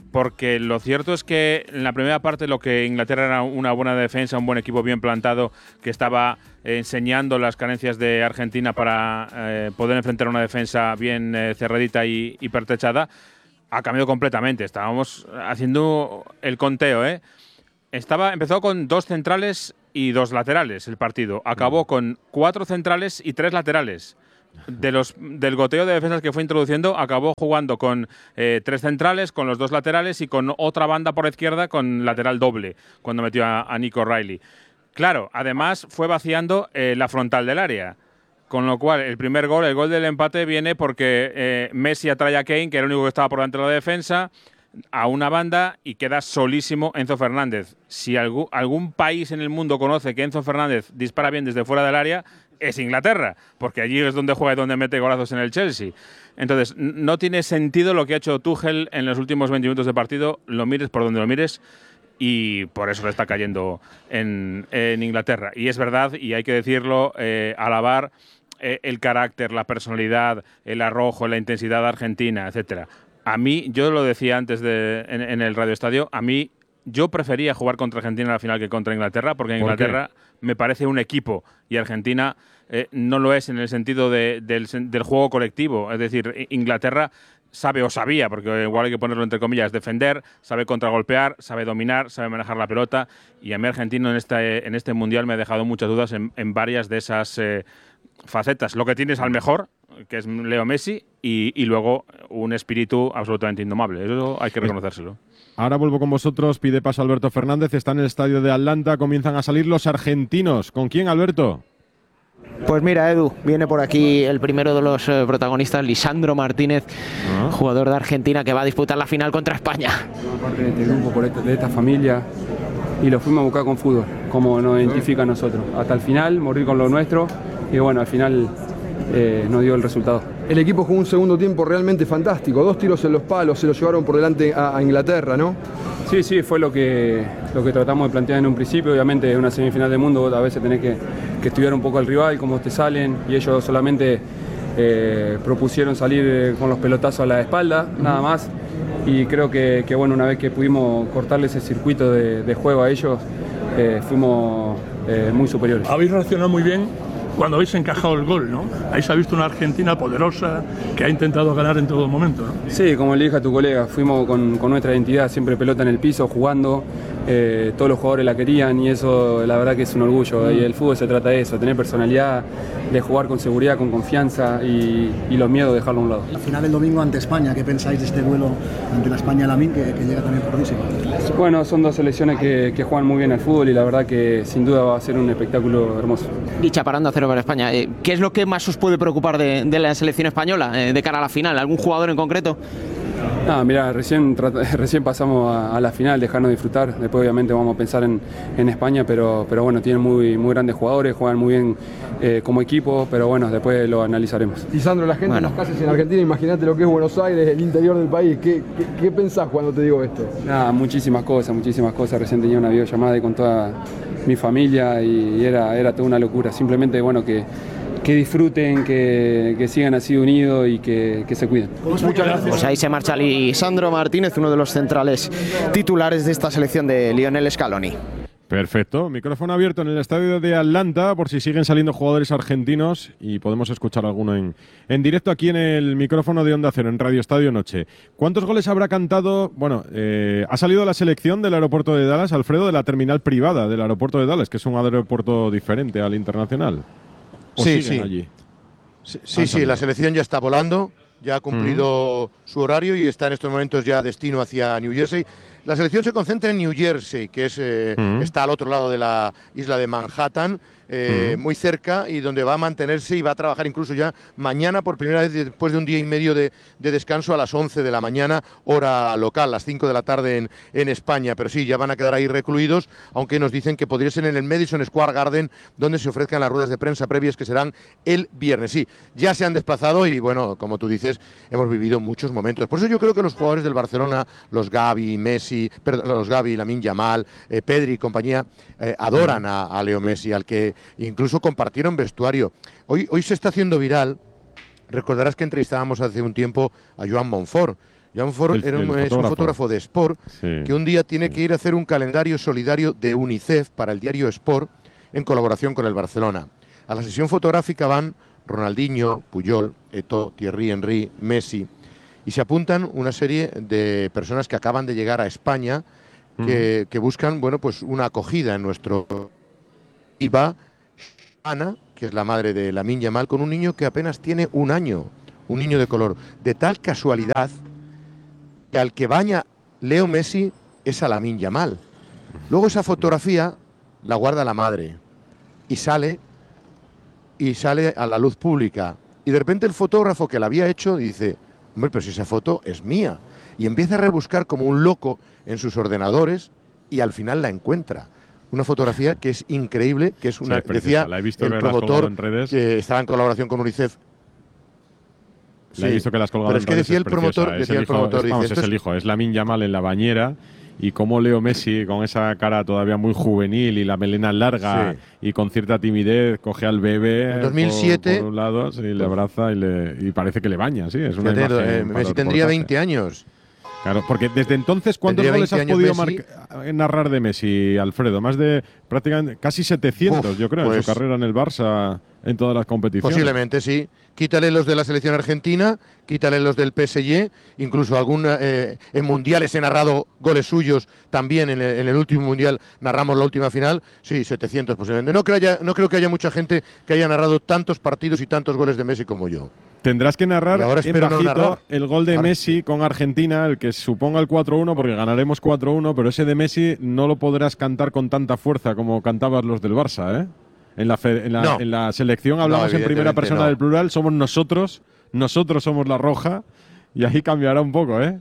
[SPEAKER 26] porque lo cierto es que en la primera parte lo que Inglaterra era una buena defensa, un buen equipo bien plantado, que estaba eh, enseñando las carencias de Argentina para eh, poder enfrentar una defensa bien eh, cerradita y, y pertrechada, ha cambiado completamente. Estábamos haciendo el conteo, ¿eh? Estaba, empezó con dos centrales y dos laterales el partido. Acabó con cuatro centrales y tres laterales. De los, del goteo de defensas que fue introduciendo, acabó jugando con eh, tres centrales, con los dos laterales y con otra banda por la izquierda con lateral doble, cuando metió a, a Nico Riley. Claro, además fue vaciando eh, la frontal del área. Con lo cual, el primer gol, el gol del empate, viene porque eh, Messi atrae a Kane, que era el único que estaba por delante de la defensa, a una banda y queda solísimo Enzo Fernández. Si algún, algún país en el mundo conoce que Enzo Fernández dispara bien desde fuera del área, es Inglaterra, porque allí es donde juega y donde mete golazos en el Chelsea. Entonces, no tiene sentido lo que ha hecho Tuchel en los últimos veinte minutos de partido, lo mires por donde lo mires, y por eso le está cayendo en, en Inglaterra. Y es verdad, y hay que decirlo, eh, alabar eh, el carácter, la personalidad, el arrojo, la intensidad argentina, etcétera. A mí, yo lo decía antes de, en, en el Radio Estadio, a mí yo prefería jugar contra Argentina en la final que contra Inglaterra, porque Inglaterra me parece un equipo y Argentina eh, no lo es en el sentido de, del, del juego colectivo. Es decir, Inglaterra sabe o sabía, porque igual hay que ponerlo entre comillas, defender, sabe contragolpear, sabe dominar, sabe manejar la pelota, y a mí Argentina en este, en este Mundial me ha dejado muchas dudas en, en varias de esas eh, facetas. Lo que tienes al mejor, que es Leo Messi, y, y luego un espíritu absolutamente indomable. Eso hay que reconocérselo.
[SPEAKER 2] Ahora vuelvo con vosotros, pide paso Alberto Fernández, está en el estadio de Atlanta, comienzan a salir los argentinos. ¿Con quién, Alberto?
[SPEAKER 1] Pues mira, Edu, viene por aquí el primero de los eh, protagonistas, Lisandro Martínez, ¿Ah? jugador de Argentina que va a disputar la final contra España.
[SPEAKER 3] Parte de este grupo, por este, de esta familia, y lo fuimos a buscar con fútbol, como nos identifica a nosotros. Hasta el final, morir con lo nuestro, y bueno, al final eh, nos dio el resultado.
[SPEAKER 4] El equipo jugó un segundo tiempo realmente fantástico, dos tiros en los palos, se los llevaron por delante a, a Inglaterra, ¿no?
[SPEAKER 3] Sí, sí, fue lo que, lo que tratamos de plantear en un principio. Obviamente en una semifinal del mundo a veces tenés que, que estudiar un poco al rival, cómo te salen, y ellos solamente eh, propusieron salir con los pelotazos a la espalda, uh-huh. nada más. Y creo que, que bueno, una vez que pudimos cortarle ese circuito de, de juego a ellos, eh, fuimos eh, muy superiores.
[SPEAKER 5] Habéis reaccionado muy bien cuando habéis encajado el gol, ¿no? Ahí se ha visto una Argentina poderosa que ha intentado ganar en todo momento, ¿no?
[SPEAKER 3] Sí, como le dije a tu colega, fuimos con, con nuestra identidad, siempre pelota en el piso, jugando, eh, todos los jugadores la querían y eso la verdad que es un orgullo. Mm. Y el fútbol se trata de eso, tener personalidad, de jugar con seguridad, con confianza y, y los miedos dejarlo a un lado.
[SPEAKER 6] La final del domingo ante España, ¿qué pensáis de este duelo ante la España-Lamin que, que llega también fortísimo?
[SPEAKER 3] Bueno, son dos selecciones que, que juegan muy bien al fútbol y la verdad que sin duda va a ser un espectáculo hermoso.
[SPEAKER 1] Dicha parando a cero para España, ¿qué es lo que más os puede preocupar de, de la selección española eh, de cara a la final? ¿Algún jugador en concreto?
[SPEAKER 3] Ah, mira, recién, recién pasamos a, a la final, dejarnos disfrutar. Después obviamente vamos a pensar en, en España, pero, pero bueno, tienen muy, muy grandes jugadores, juegan muy bien eh, como equipo, pero bueno, después lo analizaremos.
[SPEAKER 4] Lisandro, la gente
[SPEAKER 1] bueno.
[SPEAKER 4] en las calles en Argentina, imagínate lo que es Buenos Aires, el interior del país. ¿Qué, qué, qué pensás cuando te digo esto?
[SPEAKER 3] Nada, muchísimas cosas, muchísimas cosas. Recién tenía una videollamada con toda mi familia y era, era toda una locura. Simplemente, bueno, que que disfruten, que, que sigan así unidos y que, que se cuiden.
[SPEAKER 1] Muchas gracias. Pues ahí se marcha Lisandro Martínez, uno de los centrales titulares de esta selección de Lionel Scaloni.
[SPEAKER 2] Perfecto, micrófono abierto en el estadio de Atlanta por si siguen saliendo jugadores argentinos y podemos escuchar alguno en, en directo aquí en el micrófono de Onda Cero, en Radio Estadio Noche. ¿Cuántos goles habrá cantado? Bueno, eh, ha salido la selección del aeropuerto de Dallas, Alfredo, de la terminal privada del aeropuerto de Dallas, que es un aeropuerto diferente al internacional.
[SPEAKER 8] Sí, sí.
[SPEAKER 2] Allí?
[SPEAKER 8] sí, sí, sí, la selección ya está volando, ya ha cumplido uh-huh. su horario y está en estos momentos ya destino hacia New Jersey. La selección se concentra en New Jersey, que es eh, uh-huh. está al otro lado de la isla de Manhattan, eh, uh-huh. muy cerca, y donde va a mantenerse y va a trabajar incluso ya mañana por primera vez después de un día y medio de, de descanso a las once de la mañana, hora local, las cinco de la tarde en, en España. Pero sí, ya van a quedar ahí recluidos, aunque nos dicen que podría ser en el Madison Square Garden, donde se ofrezcan las ruedas de prensa previas que serán el viernes. Sí, ya se han desplazado y bueno, como tú dices, hemos vivido muchos momentos. Por eso yo creo que los jugadores del Barcelona, los Gavi, Messi, perdón, los Gavi, Lamine Yamal, eh, Pedri y compañía, eh, adoran a, a Leo Messi, al que incluso compartieron vestuario. Hoy, hoy se está haciendo viral. Recordarás que entrevistábamos hace un tiempo a Joan Monfort. Jan Ford
[SPEAKER 2] El-
[SPEAKER 8] era un,
[SPEAKER 2] el
[SPEAKER 8] es un
[SPEAKER 2] fotógrafo.
[SPEAKER 8] fotógrafo de Sport
[SPEAKER 2] Sí.
[SPEAKER 8] que un día tiene que ir a hacer un calendario solidario de UNICEF para el diario Sport en colaboración con el Barcelona. A la sesión fotográfica van Ronaldinho, Puyol, Eto'o, Thierry Henry, Messi, y se apuntan una serie de personas que acaban de llegar a España que, que buscan, bueno, pues una acogida en nuestro... Y va Ana, que es la madre de Lamine Yamal, con un niño que apenas tiene un año, un niño de color. De tal casualidad que al que baña Leo Messi es a Lamine Yamal. Luego esa fotografía la guarda la madre y sale y sale a la luz pública. Y de repente el fotógrafo que la había hecho dice, hombre, pero si esa foto es mía. Y empieza a rebuscar como un loco en sus ordenadores y al final la encuentra. Una fotografía que es increíble, que es una,
[SPEAKER 2] Sí, es preciosa.
[SPEAKER 8] decía
[SPEAKER 2] La he visto
[SPEAKER 8] el
[SPEAKER 2] que la has colgado
[SPEAKER 8] promotor
[SPEAKER 2] en redes.
[SPEAKER 8] que estaba en colaboración con UNICEF.
[SPEAKER 2] La he visto que las colgado
[SPEAKER 8] Pero
[SPEAKER 2] en
[SPEAKER 8] es que
[SPEAKER 2] redes,
[SPEAKER 8] decía
[SPEAKER 2] es
[SPEAKER 8] el promotor,
[SPEAKER 2] preciosa. Es
[SPEAKER 8] decía
[SPEAKER 2] el
[SPEAKER 8] el
[SPEAKER 2] hijo-
[SPEAKER 8] promotor,
[SPEAKER 2] es-
[SPEAKER 8] dice,
[SPEAKER 2] vamos,
[SPEAKER 8] esto
[SPEAKER 2] es
[SPEAKER 8] es-
[SPEAKER 2] el hijo, es Lamine Yamal en la bañera y cómo Leo Messi con esa cara todavía muy juvenil y la melena larga
[SPEAKER 8] Sí.
[SPEAKER 2] y con cierta timidez coge al bebé
[SPEAKER 8] En dos mil siete
[SPEAKER 2] por, por un lado, sí, le abraza y, le, y parece que le baña, sí, es una
[SPEAKER 8] Fíjate,
[SPEAKER 2] imagen
[SPEAKER 8] eh,
[SPEAKER 2] para
[SPEAKER 8] Messi
[SPEAKER 2] el
[SPEAKER 8] tendría
[SPEAKER 2] reportaje.
[SPEAKER 8] veinte años.
[SPEAKER 2] Claro, porque desde entonces, ¿cuántos
[SPEAKER 8] Tendría
[SPEAKER 2] goles has
[SPEAKER 8] veinte años
[SPEAKER 2] podido
[SPEAKER 8] Messi.
[SPEAKER 2] marca- narrar de Messi, Alfredo? Más de prácticamente casi setecientos,
[SPEAKER 8] Uf,
[SPEAKER 2] yo creo, en
[SPEAKER 8] pues-
[SPEAKER 2] su carrera en el Barça, en todas las competiciones.
[SPEAKER 8] Posiblemente, sí. Quítale los de la selección argentina, quítale los del P S G, incluso algún, eh, en mundiales he narrado goles suyos, también en el, en el último mundial narramos la última final, sí, setecientos posiblemente. No creo, haya, no creo que haya mucha gente que haya narrado tantos partidos y tantos goles de Messi como yo.
[SPEAKER 2] Tendrás que narrar
[SPEAKER 8] Y ahora
[SPEAKER 2] en
[SPEAKER 8] espero no
[SPEAKER 2] bajito
[SPEAKER 8] narrar.
[SPEAKER 2] el gol de
[SPEAKER 8] Ahora-
[SPEAKER 2] Messi con Argentina, el que suponga el cuatro uno, porque ganaremos cuatro uno, pero ese de Messi no lo podrás cantar con tanta fuerza como cantabas los del Barça, ¿eh? En la, fe- en la,
[SPEAKER 8] No.
[SPEAKER 2] en la selección hablamos en primera
[SPEAKER 8] evidentemente
[SPEAKER 2] persona
[SPEAKER 8] no.
[SPEAKER 2] del plural, somos nosotros, nosotros somos la roja, y ahí cambiará un poco, ¿eh?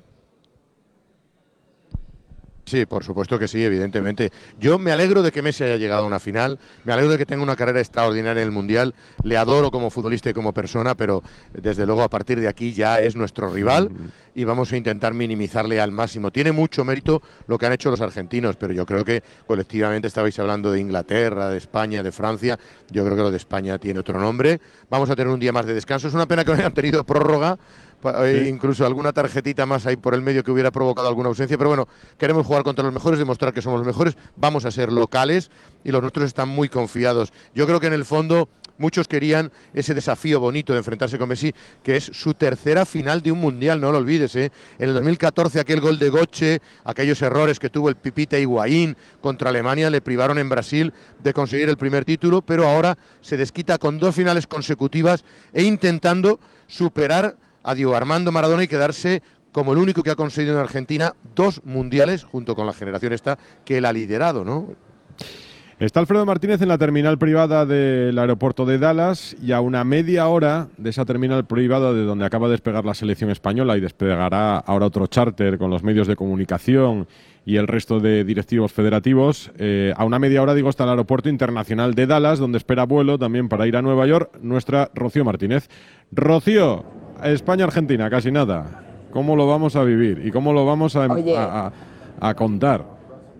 [SPEAKER 8] Sí, por supuesto que sí, evidentemente. Yo me alegro de que Messi haya llegado a una final, me alegro de que tenga una carrera extraordinaria en el Mundial, le adoro como futbolista y como persona, pero desde luego a partir de aquí ya es nuestro rival y vamos a intentar minimizarle al máximo. Tiene mucho mérito lo que han hecho los argentinos, pero yo creo que colectivamente estabais hablando de Inglaterra, de España, de Francia, yo creo que lo de España tiene otro nombre. Vamos a tener un día más de descanso, es una pena que no hayan tenido prórroga, pa- eh,
[SPEAKER 2] Sí.
[SPEAKER 8] incluso alguna tarjetita más ahí por el medio que hubiera provocado alguna ausencia, pero bueno, queremos jugar contra los mejores, demostrar que somos los mejores, vamos a ser locales y los nuestros están muy confiados. Yo creo que en el fondo muchos querían ese desafío bonito de enfrentarse con Messi, que es su tercera final de un mundial, no lo olvides, ¿eh? En el dos mil catorce aquel gol de Götze, aquellos errores que tuvo el Pipita Higuaín contra Alemania le privaron en Brasil de conseguir el primer título, pero ahora se desquita con dos finales consecutivas e intentando superar a Diego Armando Maradona y quedarse como el único que ha conseguido en Argentina dos mundiales, junto con la generación esta que él ha liderado, ¿no?
[SPEAKER 2] Está Alfredo Martínez en la terminal privada del aeropuerto de Dallas y a una media hora de esa terminal privada de donde acaba de despegar la selección española y despegará ahora otro charter con los medios de comunicación y el resto de directivos federativos. Eh, a una media hora, digo, está el aeropuerto internacional de Dallas, donde espera vuelo también para ir a Nueva York nuestra Rocío Martínez. Rocío, España-Argentina, casi nada. ¿Cómo lo vamos a vivir y cómo lo vamos a,
[SPEAKER 7] Oye.
[SPEAKER 2] a, a- a contar?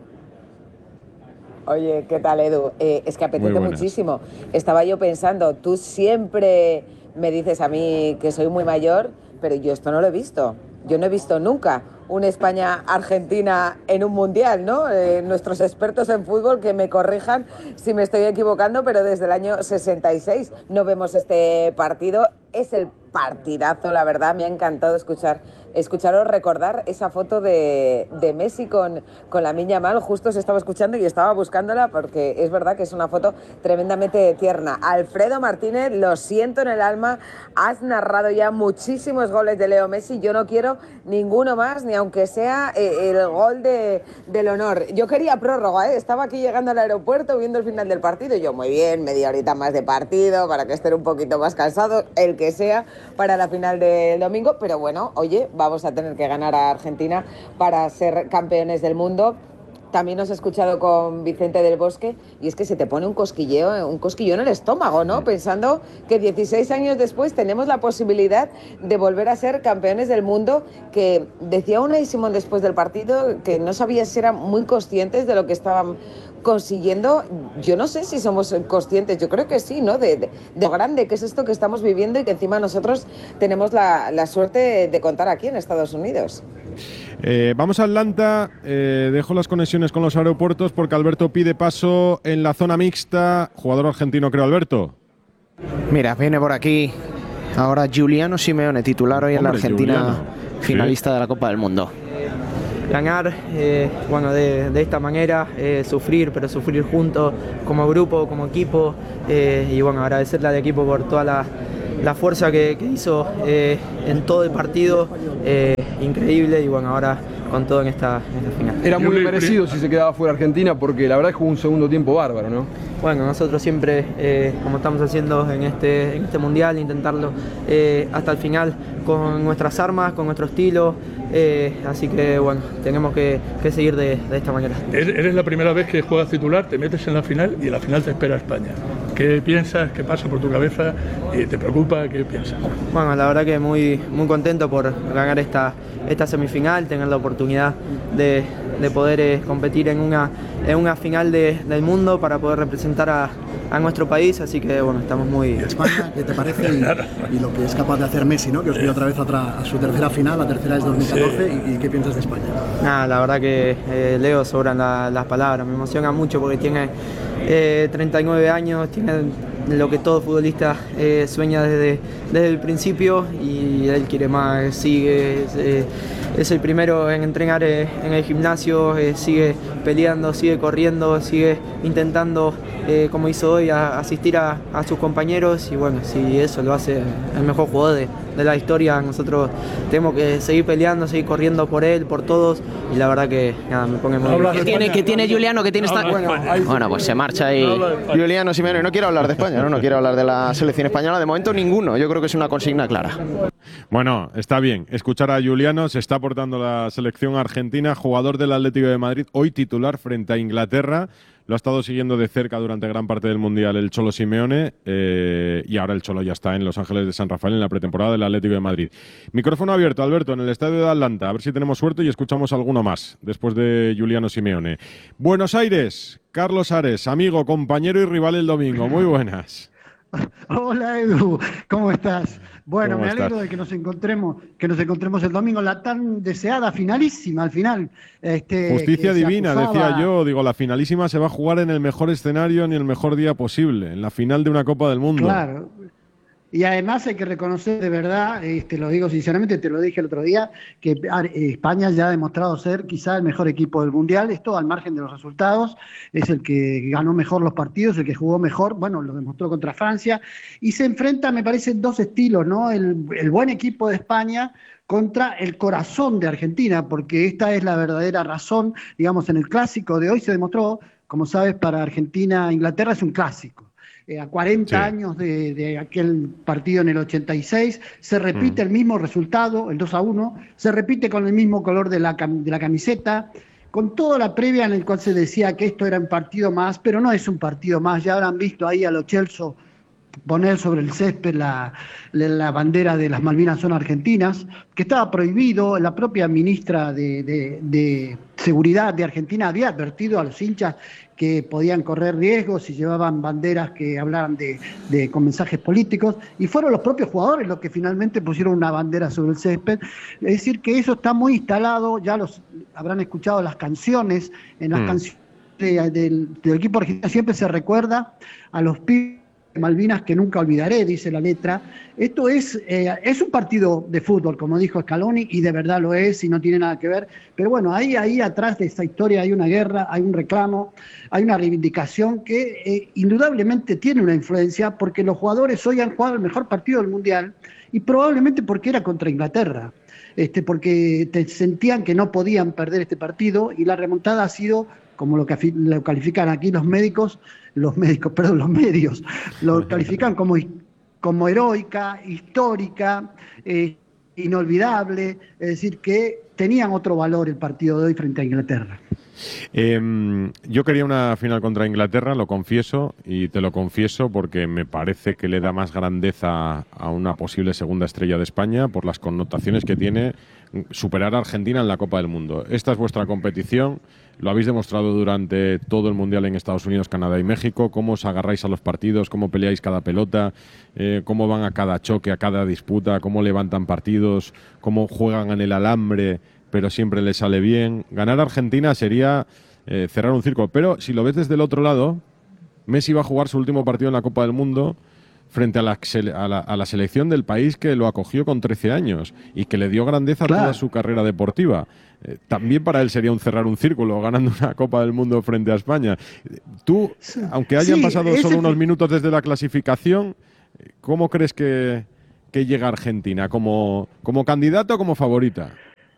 [SPEAKER 7] Oye, ¿qué tal, Edu? Eh, es que
[SPEAKER 2] Muy
[SPEAKER 7] apetece
[SPEAKER 2] buenas.
[SPEAKER 7] muchísimo. Estaba yo pensando, tú siempre me dices a mí que soy muy mayor, pero yo esto no lo he visto. Yo no he visto nunca una España-Argentina en un mundial, ¿no? Eh, nuestros expertos en fútbol que me corrijan si me estoy equivocando, pero desde el año sesenta y seis no vemos este partido. Es el partidazo, la verdad. Me ha encantado escuchar escucharos recordar esa foto de, de Messi con, con Lamine Yamal. Justo se estaba escuchando y estaba buscándola porque es verdad que es una foto tremendamente tierna. Alfredo Martínez, lo siento en el alma, has narrado ya muchísimos goles de Leo Messi. Yo no quiero ninguno más, ni aunque sea eh, el gol de, del honor. Yo quería prórroga, ¿eh? Estaba aquí llegando al aeropuerto viendo el final del partido y yo, muy bien, media horita más de partido para que estén un poquito más cansados, el que sea, para la final del domingo. Pero bueno, oye, vamos a tener que ganar a Argentina para ser campeones del mundo. También os he escuchado con Vicente del Bosque y es que se te pone un cosquilleo, un cosquillo en el estómago, ¿no? Pensando que dieciséis años después tenemos la posibilidad de volver a ser campeones del mundo, que decía Unai Simón después del partido que no sabía si eran muy conscientes de lo que estaban consiguiendo, yo no sé si somos conscientes, yo creo que sí, ¿no? De, de, de lo grande que es esto que estamos viviendo y que encima nosotros tenemos la, la suerte de, de contar aquí en Estados Unidos.
[SPEAKER 2] Eh, vamos a Atlanta, eh, dejo las conexiones con los aeropuertos porque Alberto pide paso en la zona mixta. Jugador argentino, creo, Alberto.
[SPEAKER 1] Mira, viene por aquí ahora Giuliano Simeone, titular hoy en la Argentina,
[SPEAKER 2] Giuliano.
[SPEAKER 1] finalista
[SPEAKER 2] Sí.
[SPEAKER 1] de la Copa del Mundo.
[SPEAKER 9] Ganar, eh, bueno, de, de esta manera, eh, sufrir, pero sufrir juntos, como grupo, como equipo, eh, y bueno, agradecerle al equipo por toda la, la fuerza que, que hizo eh, en todo el partido, eh, increíble, y bueno, ahora con todo en esta, en esta final.
[SPEAKER 4] Era muy merecido si se quedaba fuera Argentina, porque la verdad es que jugó un segundo tiempo bárbaro, ¿no?
[SPEAKER 9] Bueno, nosotros siempre, eh, como estamos haciendo en este, en este mundial, intentarlo eh, hasta el final con nuestras armas, con nuestro estilo, eh, así que bueno, tenemos que, que seguir de, de esta manera.
[SPEAKER 5] Eres la primera vez que juegas titular, te metes en la final y en la final te espera España. ¿Qué piensas? ¿Qué pasa por tu cabeza? ¿Te preocupa? ¿Qué piensas?
[SPEAKER 9] Bueno, la verdad que muy, muy contento por ganar esta, esta semifinal, tener la oportunidad de, de poder eh, competir en una, en una final de, del mundo para poder representar a, a nuestro país, así que bueno, estamos muy...
[SPEAKER 6] España, ¿qué te parece? Y, y lo que es capaz de hacer Messi, ¿no? Que os vio otra vez a, a su tercera final, la tercera es dos mil catorce, sí. y, y ¿qué piensas de España?
[SPEAKER 9] Nada, la verdad que eh, Leo sobran la, las palabras, me emociona mucho porque tiene eh, treinta y nueve años, tiene lo que todo futbolista eh, sueña desde, desde el principio y él quiere más, sigue, eh, es el primero en entrenar eh, en el gimnasio, eh, sigue peleando, sigue corriendo, sigue intentando, eh, como hizo hoy, a, asistir a, a sus compañeros y bueno, si eso lo hace el mejor jugador de, de la historia, nosotros tenemos que seguir peleando, seguir corriendo por él, por todos y la verdad que nada, me pone muy...
[SPEAKER 1] ¿Qué tiene, ¿Qué tiene Giuliano? ¿Qué tiene esta... Bueno, bueno, pues se marcha ahí Giuliano Simeone. No quiero hablar de España, ¿no? No quiero hablar de la selección española, de momento ninguno. Yo creo que es una consigna clara.
[SPEAKER 2] Bueno, está bien escuchar a Giuliano, se está aportando la selección argentina, jugador del Atlético de Madrid, hoy titular frente a Inglaterra. Lo ha estado siguiendo de cerca durante gran parte del Mundial el Cholo Simeone eh, y ahora el Cholo ya está en Los Ángeles de San Rafael en la pretemporada del Atlético de Madrid. Micrófono abierto, Alberto, en el estadio de Atlanta. A ver si tenemos suerte y escuchamos alguno más después de Giuliano Simeone. Buenos Aires, Carlos Ares, amigo, compañero y rival el domingo. Muy buenas.
[SPEAKER 10] Hola Edu, ¿cómo estás? Bueno,
[SPEAKER 2] ¿Cómo
[SPEAKER 10] me alegro
[SPEAKER 2] estás?
[SPEAKER 10] de que nos encontremos, que nos encontremos el domingo, la tan deseada finalísima al final. Este,
[SPEAKER 2] Justicia
[SPEAKER 10] que se
[SPEAKER 2] divina,
[SPEAKER 10] acusaba-
[SPEAKER 2] decía yo. Digo, la finalísima se va a jugar en el mejor escenario ni el mejor día posible, en la final de una Copa del Mundo.
[SPEAKER 10] Claro. Y además hay que reconocer de verdad, este, lo digo sinceramente, te lo dije el otro día, que eh, España ya ha demostrado ser quizá el mejor equipo del Mundial, esto al margen de los resultados, es el que ganó mejor los partidos, el que jugó mejor, bueno, lo demostró contra Francia, y se enfrenta, me parece, dos estilos, ¿no? El, el buen equipo de España contra el corazón de Argentina, porque esta es la verdadera razón, digamos, en el clásico de hoy se demostró, como sabes, para Argentina, Inglaterra es un clásico. Eh, a cuarenta
[SPEAKER 2] Sí.
[SPEAKER 10] años de, de aquel partido en el ochenta y seis, se repite el mismo resultado, el dos a uno, se repite con el mismo color de la, cam- de la camiseta, con toda la previa en el cual se decía que esto era un partido más, pero no es un partido más, ya habrán visto ahí a Lo Celso poner sobre el césped la, la, la bandera de las Malvinas son argentinas, que estaba prohibido, la propia ministra de, de, de Seguridad de Argentina había advertido a los hinchas que podían correr riesgos si llevaban banderas que hablaran de, de, con mensajes políticos, y fueron los propios jugadores los que finalmente pusieron una bandera sobre el césped. Es decir, que eso está muy instalado, ya los habrán escuchado las canciones, en las
[SPEAKER 2] Mm.
[SPEAKER 10] canciones de- del, del equipo argentino siempre se recuerda a los pibes de Malvinas que nunca olvidaré, dice la letra. Esto es, eh, es un partido de fútbol, como dijo Scaloni, y de verdad lo es, y no tiene nada que ver. Pero bueno, ahí, ahí atrás de esta historia hay una guerra, hay un reclamo, hay una reivindicación que eh, indudablemente tiene una influencia, porque los jugadores hoy han jugado el mejor partido del Mundial, y probablemente porque era contra Inglaterra. Este, porque te sentían que no podían perder este partido, y la remontada ha sido, como lo, que, afi- lo califican aquí los médicos, los médicos, perdón, los medios, lo califican como, como heroica, histórica, eh, inolvidable, es decir, que tenían otro valor el partido de hoy frente a Inglaterra.
[SPEAKER 2] Eh, yo quería una final contra Inglaterra, lo confieso, y te lo confieso porque me parece que le da más grandeza a una posible segunda estrella de España por las connotaciones que tiene superar a Argentina en la Copa del Mundo. Esta es vuestra competición, lo habéis demostrado durante todo el Mundial en Estados Unidos, Canadá y México, cómo os agarráis a los partidos, cómo peleáis cada pelota, eh, cómo van a cada choque, a cada disputa, cómo levantan partidos, cómo juegan en el alambre, pero siempre les sale bien. Ganar a Argentina sería eh, cerrar un círculo. Pero si lo ves desde el otro lado, Messi va a jugar su último partido en la Copa del Mundo frente a la, a la, a la selección del país que lo acogió con trece años y que le dio grandeza a claro. toda su carrera deportiva. Eh, también para él sería un cerrar un círculo ganando una Copa del Mundo frente a España. Tú, sí. aunque hayan sí, pasado ese... solo unos minutos desde la clasificación, ¿cómo crees que, que llega Argentina? ¿Como, como candidato o como favorita?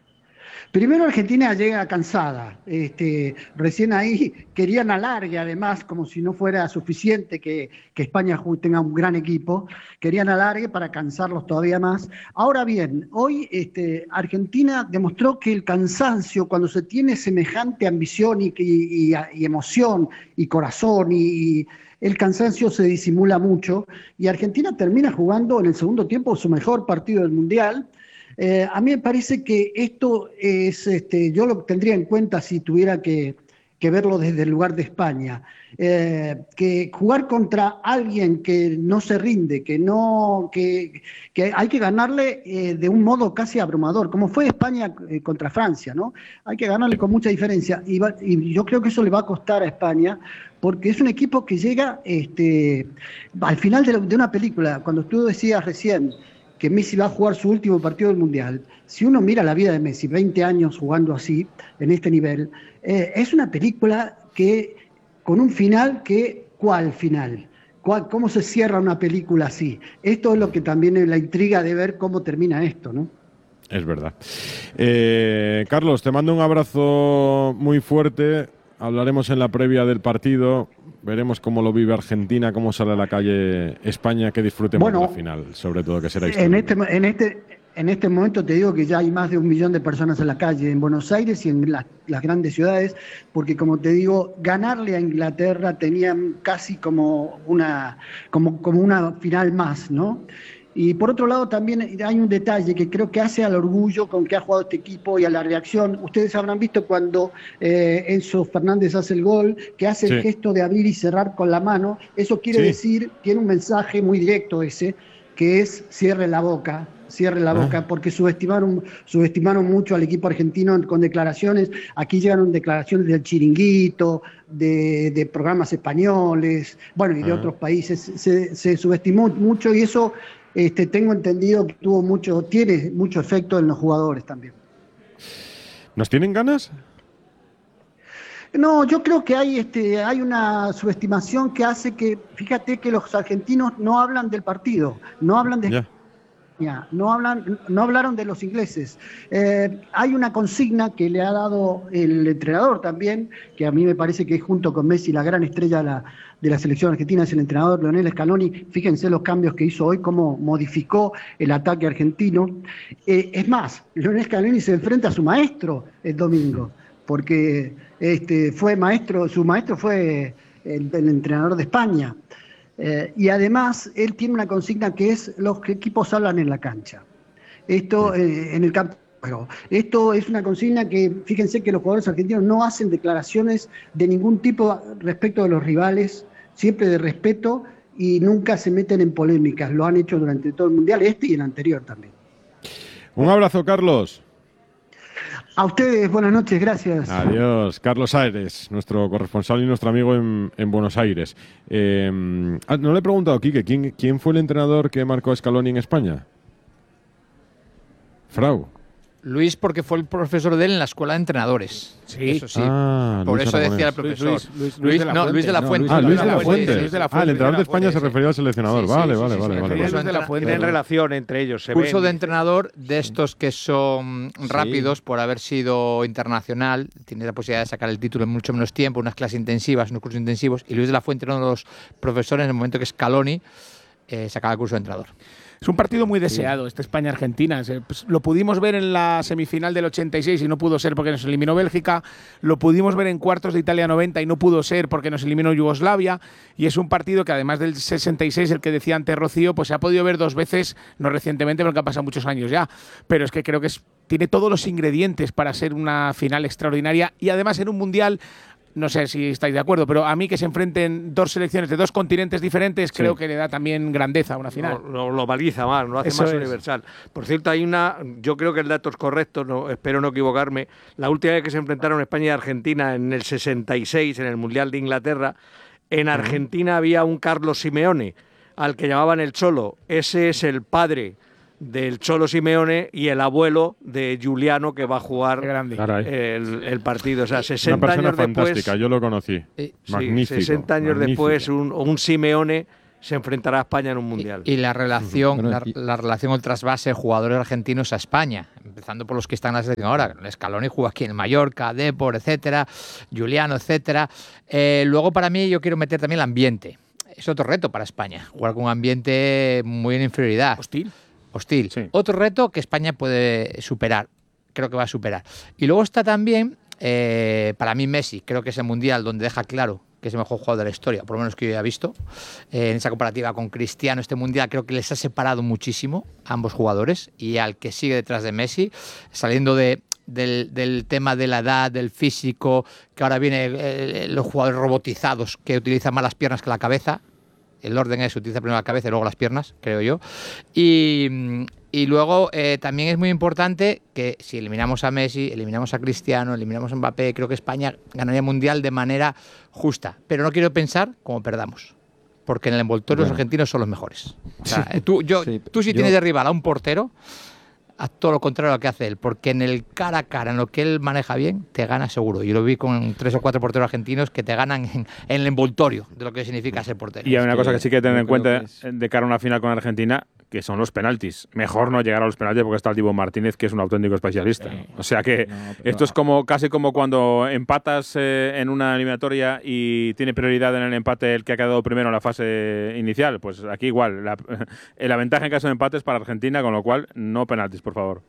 [SPEAKER 10] Primero Argentina llega cansada, este, recién ahí querían alargue además, como si no fuera suficiente que, que España tenga un gran equipo, querían alargue para cansarlos todavía más. Ahora bien, hoy este, Argentina demostró que el cansancio, cuando se tiene semejante ambición y, y, y emoción y corazón y, y el cansancio se disimula mucho y Argentina termina jugando en el segundo tiempo su mejor partido del Mundial. Eh, a mí me parece que esto es, este, yo lo tendría en cuenta si tuviera que, que verlo desde el lugar de España, eh, que jugar contra alguien que no se rinde, que no, que, que hay que ganarle eh, de un modo casi abrumador, como fue España eh, contra Francia, ¿no? Hay que ganarle con mucha diferencia y, va, y yo creo que eso le va a costar a España, porque es un equipo que llega este, al final de, la, de una película, cuando tú decías recién que Messi va a jugar su último partido del Mundial, si uno mira la vida de Messi, veinte años jugando así, en este nivel, eh, es una película que, con un final que, ¿cuál final? ¿Cuál, ¿Cómo se cierra una película así? Esto es lo que también es la intriga de ver cómo termina esto, ¿no?
[SPEAKER 2] Es verdad. Eh, Carlos, te mando un abrazo muy fuerte. Hablaremos en la previa del partido. Veremos cómo lo vive Argentina, cómo sale a la calle España, que disfrutemos bueno, de la final, sobre todo que será histórico.
[SPEAKER 10] En este, en, este, en este momento te digo que ya hay más de un millón de personas en la calle, en Buenos Aires y en la, las grandes ciudades, porque como te digo, ganarle a Inglaterra tenían casi como una, como, como una final más, ¿no? Y por otro lado también hay un detalle que creo que hace al orgullo con que ha jugado este equipo y a la reacción. Ustedes habrán visto cuando eh, Enzo Fernández hace el gol, que hace sí. el gesto de abrir y cerrar con la mano. Eso quiere sí. decir, tiene un mensaje muy directo ese, que es cierre la boca, cierre la ah. boca, porque subestimaron, subestimaron mucho al equipo argentino con declaraciones. Aquí llegaron declaraciones del Chiringuito, de, de programas españoles, bueno, y de ah. otros países. Se, se subestimó mucho y eso... Este, tengo entendido que tuvo mucho, tiene mucho efecto en los jugadores también.
[SPEAKER 2] ¿Nos tienen ganas?
[SPEAKER 10] No, yo creo que hay, este, hay una subestimación que hace que, fíjate que los argentinos no hablan del partido, no hablan de... Yeah. No, hablan, no hablaron de los ingleses. Eh, hay una consigna que le ha dado el entrenador también, que a mí me parece que es junto con Messi la gran estrella de la, de la selección argentina, es el entrenador Lionel Scaloni. Fíjense los cambios que hizo hoy, cómo modificó el ataque argentino. Eh, es más, Lionel Scaloni se enfrenta a su maestro el domingo, porque este, fue maestro, su maestro fue el, el entrenador de España. Eh, y además, él tiene una consigna que es los equipos hablan en la cancha. Esto eh, en el campo. Pero esto es una consigna que, fíjense que los jugadores argentinos no hacen declaraciones de ningún tipo respecto de los rivales, siempre de respeto y nunca se meten en polémicas. Lo han hecho durante todo el Mundial, este y el anterior también.
[SPEAKER 2] Un abrazo, Carlos.
[SPEAKER 10] A ustedes, buenas noches, gracias.
[SPEAKER 2] Adiós. Carlos Aires, nuestro corresponsal y nuestro amigo en, en Buenos Aires. Eh, no le he preguntado, Quique, ¿quién, ¿quién fue el entrenador que marcó a Scaloni en España? Frau.
[SPEAKER 11] Luis, porque fue el profesor de él en la escuela de entrenadores. Sí, eso sí.
[SPEAKER 2] Ah,
[SPEAKER 11] Por
[SPEAKER 2] Luis
[SPEAKER 11] eso
[SPEAKER 2] Aragonés.
[SPEAKER 11] decía el profesor.
[SPEAKER 22] Luis, Luis, Luis, Luis, de la
[SPEAKER 11] no,
[SPEAKER 22] Fuente.
[SPEAKER 11] Luis de la Fuente.
[SPEAKER 2] Ah, Luis de la Fuente.
[SPEAKER 22] Luis de la Fuente.
[SPEAKER 2] Ah, el entrenador de España
[SPEAKER 11] Fuente,
[SPEAKER 2] se refería al seleccionador.
[SPEAKER 11] Sí,
[SPEAKER 2] vale,
[SPEAKER 11] sí,
[SPEAKER 2] vale,
[SPEAKER 11] sí,
[SPEAKER 2] vale,
[SPEAKER 11] sí,
[SPEAKER 2] vale,
[SPEAKER 11] Luis
[SPEAKER 2] vale.
[SPEAKER 11] de la Fuente.
[SPEAKER 22] Tienen relación entre ellos. Se
[SPEAKER 11] Curso
[SPEAKER 22] ven.
[SPEAKER 11] de entrenador de estos que son rápidos por haber sido internacional. Tienes la posibilidad de sacar el título en mucho menos tiempo, unas clases intensivas, unos cursos intensivos. Y Luis de la Fuente era uno de los profesores en el momento que Scaloni eh, sacaba el curso de entrenador.
[SPEAKER 12] Es un partido muy deseado, sí. este España-Argentina. Pues, lo pudimos ver en la semifinal del ochenta y seis y no pudo ser porque nos eliminó Bélgica. Lo pudimos ver en cuartos de Italia noventa y no pudo ser porque nos eliminó Yugoslavia. Y es un partido que además del sesenta y seis, el que decía antes Rocío, pues se ha podido ver dos veces, no recientemente porque han pasado muchos años ya. Pero es que creo que es, tiene todos los ingredientes para ser una final extraordinaria y además en un mundial. No sé si estáis de acuerdo, pero a mí que se enfrenten dos selecciones de dos continentes diferentes, sí. creo que le da también grandeza a una final.
[SPEAKER 13] Lo, lo, lo baliza más, lo hace Eso más es. universal. Por cierto, hay una, yo creo que el dato es correcto, no, espero no equivocarme. La última vez que se enfrentaron España y Argentina en el sesenta y seis, en el Mundial de Inglaterra, en Argentina uh-huh. había un Carlos Simeone, al que llamaban el Cholo. Ese es el padre del Cholo Simeone y el abuelo de Giuliano, que va a jugar el, el partido. O sea, sesenta
[SPEAKER 2] Una persona
[SPEAKER 13] años
[SPEAKER 2] fantástica,
[SPEAKER 13] después,
[SPEAKER 2] yo lo conocí.
[SPEAKER 13] Eh,
[SPEAKER 2] magnífico.
[SPEAKER 13] Sí, sesenta años
[SPEAKER 2] magnífico.
[SPEAKER 13] después, un, un Simeone se enfrentará a España en un mundial.
[SPEAKER 11] Y, y la relación, uh-huh. la, la relación o trasvase jugadores argentinos a España, empezando por los que están en la selección ahora. Scaloni jugó aquí en Mallorca, Depor, etcétera, Giuliano, etcétera. Eh, luego, para mí, yo quiero meter también el ambiente. Es otro reto para España, jugar con un ambiente muy en inferioridad.
[SPEAKER 12] Hostil.
[SPEAKER 11] Hostil. Sí. Otro reto que España puede superar, creo que va a superar. Y luego está también, eh, para mí Messi, creo que es el Mundial donde deja claro que es el mejor jugador de la historia, por lo menos que yo haya visto. Eh, en esa comparativa con Cristiano, este Mundial creo que les ha separado muchísimo a ambos jugadores y al que sigue detrás de Messi, saliendo de... Del, del tema de la edad, del físico, que ahora vienen eh, los jugadores robotizados que utilizan más las piernas que la cabeza. El orden es, utiliza primero la cabeza y luego las piernas, creo yo. Y, y luego eh, también es muy importante que si eliminamos a Messi, eliminamos a Cristiano, eliminamos a Mbappé, creo que España ganaría el Mundial de manera justa. Pero no quiero pensar como perdamos, porque en el envoltorio bueno. los argentinos son los mejores. O sea, sí. tú, yo, sí, tú si yo... tienes de rival a un portero, haz todo lo contrario a lo que hace él, porque en el cara a cara, en lo que él maneja bien, te gana seguro. Yo lo vi con tres o cuatro porteros argentinos que te ganan en, en el envoltorio de lo que significa ser portero.
[SPEAKER 26] Y hay una cosa que sí que hay que tener en cuenta de cara a una final con Argentina, que son los penaltis. Mejor no llegar a los penaltis porque está el Dibu Martínez, que es un auténtico especialista. O sea que no, esto es como casi como cuando empatas eh, en una eliminatoria y tiene prioridad en el empate el que ha quedado primero en la fase inicial. Pues aquí igual. La, la ventaja en caso de empate es para Argentina, con lo cual no penaltis, por favor.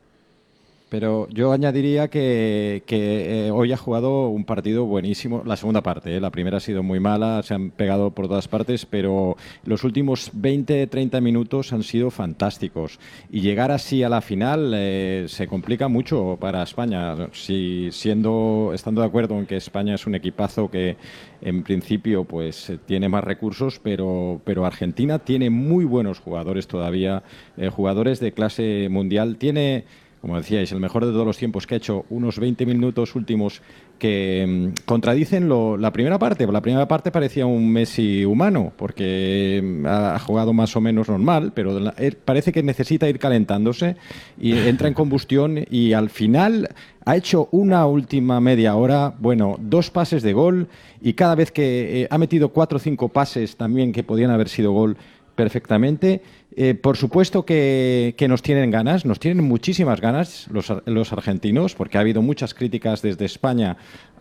[SPEAKER 14] Pero yo añadiría que, que eh, hoy ha jugado un partido buenísimo, la segunda parte, ¿eh? La primera ha sido muy mala, se han pegado por todas partes, pero los últimos veinte treinta minutos han sido fantásticos. Y llegar así a la final eh, se complica mucho para España. Si siendo, estando de acuerdo en que España es un equipazo que en principio pues tiene más recursos, pero, pero Argentina tiene muy buenos jugadores todavía, eh, jugadores de clase mundial. Tiene... Como decíais, el mejor de todos los tiempos, que ha hecho unos veinte minutos últimos que mmm, contradicen lo, la primera parte. La primera parte parecía un Messi humano, porque ha jugado más o menos normal, pero la, él parece que necesita ir calentándose y entra en combustión y al final ha hecho una última media hora, bueno, dos pases de gol y cada vez que eh, ha metido cuatro o cinco pases también que podían haber sido gol perfectamente. Eh, por supuesto que, que nos tienen ganas, nos tienen muchísimas ganas los, los argentinos, porque ha habido muchas críticas desde España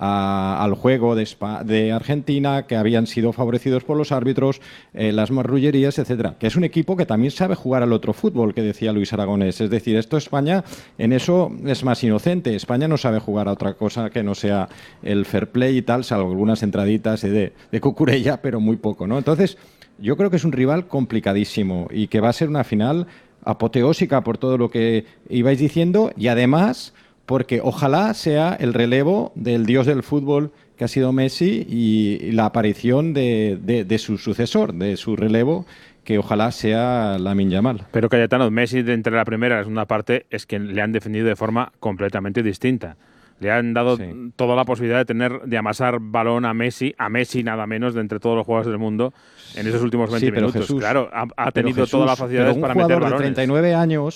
[SPEAKER 14] a, al juego de, Spa, de Argentina, que habían sido favorecidos por los árbitros, eh, las marrullerías, etcétera. Que es un equipo que también sabe jugar al otro fútbol, que decía Luis Aragonés. Es decir, esto España en eso es más inocente. España no sabe jugar a otra cosa que no sea el fair play y tal, salvo algunas entraditas de, de Cucurella, pero muy poco, ¿no? Entonces, yo creo que es un rival complicadísimo y que va a ser una final apoteósica por todo lo que ibais diciendo y además porque ojalá sea el relevo del dios del fútbol que ha sido Messi y la aparición de, de, de su sucesor, de su relevo, que ojalá sea Lamine Yamal.
[SPEAKER 26] Pero Cayetano, Messi de entre la primera y la segunda parte es que le han defendido de forma completamente distinta. Le han dado sí. toda la posibilidad de tener de amasar balón a Messi, a Messi nada menos de entre todos los jugadores del mundo en esos últimos veinte
[SPEAKER 14] sí, pero
[SPEAKER 26] minutos.
[SPEAKER 14] Jesús,
[SPEAKER 26] claro, ha, ha tenido
[SPEAKER 14] Jesús,
[SPEAKER 26] todas las facilidades para meter balones.
[SPEAKER 14] Un jugador de treinta y nueve años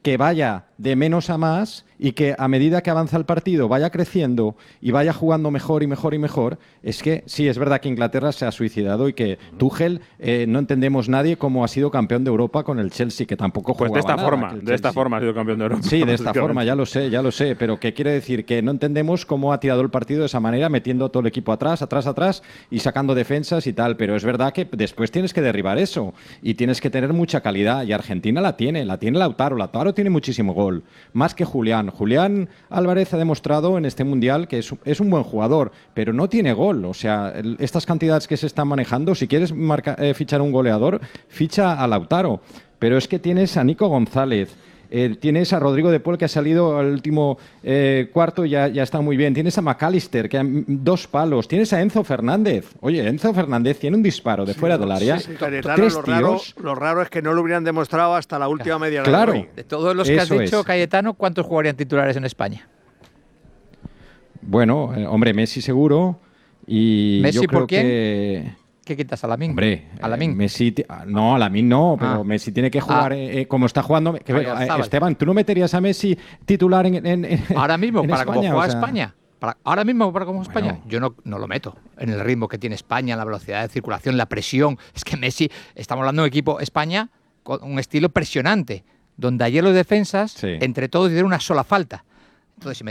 [SPEAKER 14] que vaya de menos a más y que a medida que avanza el partido vaya creciendo y vaya jugando mejor y mejor y mejor, es que sí, es verdad que Inglaterra se ha suicidado y que Tuchel, eh, no entendemos nadie cómo ha sido campeón de Europa con el Chelsea, que tampoco
[SPEAKER 26] pues
[SPEAKER 14] jugaba
[SPEAKER 26] de esta
[SPEAKER 14] nada,
[SPEAKER 26] forma, de esta forma ha sido campeón de Europa.
[SPEAKER 14] Sí, de esta forma, ya lo sé, ya lo sé, pero que quiere decir que no entendemos cómo ha tirado el partido de esa manera, metiendo a todo el equipo atrás, atrás, atrás y sacando defensas y tal, pero es verdad que después tienes que derribar eso y tienes que tener mucha calidad y Argentina la tiene, la tiene Lautaro, Lautaro tiene muchísimo gol, más que Julián. Julián Álvarez ha demostrado en este Mundial que es, es un buen jugador, pero no tiene gol, o sea, el, estas cantidades que se están manejando, si quieres marca, eh, fichar un goleador, ficha a Lautaro, pero es que tienes a Nico González, Eh, tienes a Rodrigo de Paul, que ha salido al último eh, cuarto y ya, ya está muy bien. Tienes a McAllister, que ha dos palos. Tienes a Enzo Fernández. Oye, Enzo Fernández tiene un disparo de sí, fuera del área.
[SPEAKER 13] Sí, Cayetano, lo, raro, lo raro es que no lo hubieran demostrado hasta la última media hora.
[SPEAKER 14] Claro.
[SPEAKER 13] De, hoy.
[SPEAKER 11] De todos los que has
[SPEAKER 14] Eso
[SPEAKER 11] dicho,
[SPEAKER 14] es.
[SPEAKER 11] Cayetano, ¿cuántos jugarían titulares en España?
[SPEAKER 14] Bueno, eh, hombre, Messi seguro. Y
[SPEAKER 11] ¿Messi
[SPEAKER 14] yo creo
[SPEAKER 11] por quién?
[SPEAKER 14] que...
[SPEAKER 11] ¿Qué quitas a Lamine?
[SPEAKER 14] Hombre,
[SPEAKER 11] a Lamine.
[SPEAKER 14] Eh, Messi, no, a Lamine no, pero
[SPEAKER 11] Ah.
[SPEAKER 14] Messi tiene que jugar
[SPEAKER 11] Ah.
[SPEAKER 14] eh, como está jugando. Que,
[SPEAKER 11] Ahí
[SPEAKER 14] eh,
[SPEAKER 11] está,
[SPEAKER 14] Esteban, ¿tú no meterías a Messi titular en, en, en
[SPEAKER 11] Ahora mismo,
[SPEAKER 14] en
[SPEAKER 11] para
[SPEAKER 14] España?
[SPEAKER 11] cómo juega
[SPEAKER 14] O sea,
[SPEAKER 11] España. Para, ahora mismo, para cómo España,
[SPEAKER 14] Bueno.
[SPEAKER 11] yo no, no lo meto. En el ritmo que tiene España, la velocidad de circulación, la presión. Es que Messi, estamos hablando de un equipo España con un estilo presionante, donde ayer los defensas,
[SPEAKER 14] Sí.
[SPEAKER 11] entre todos, hicieron una sola falta. Entonces, si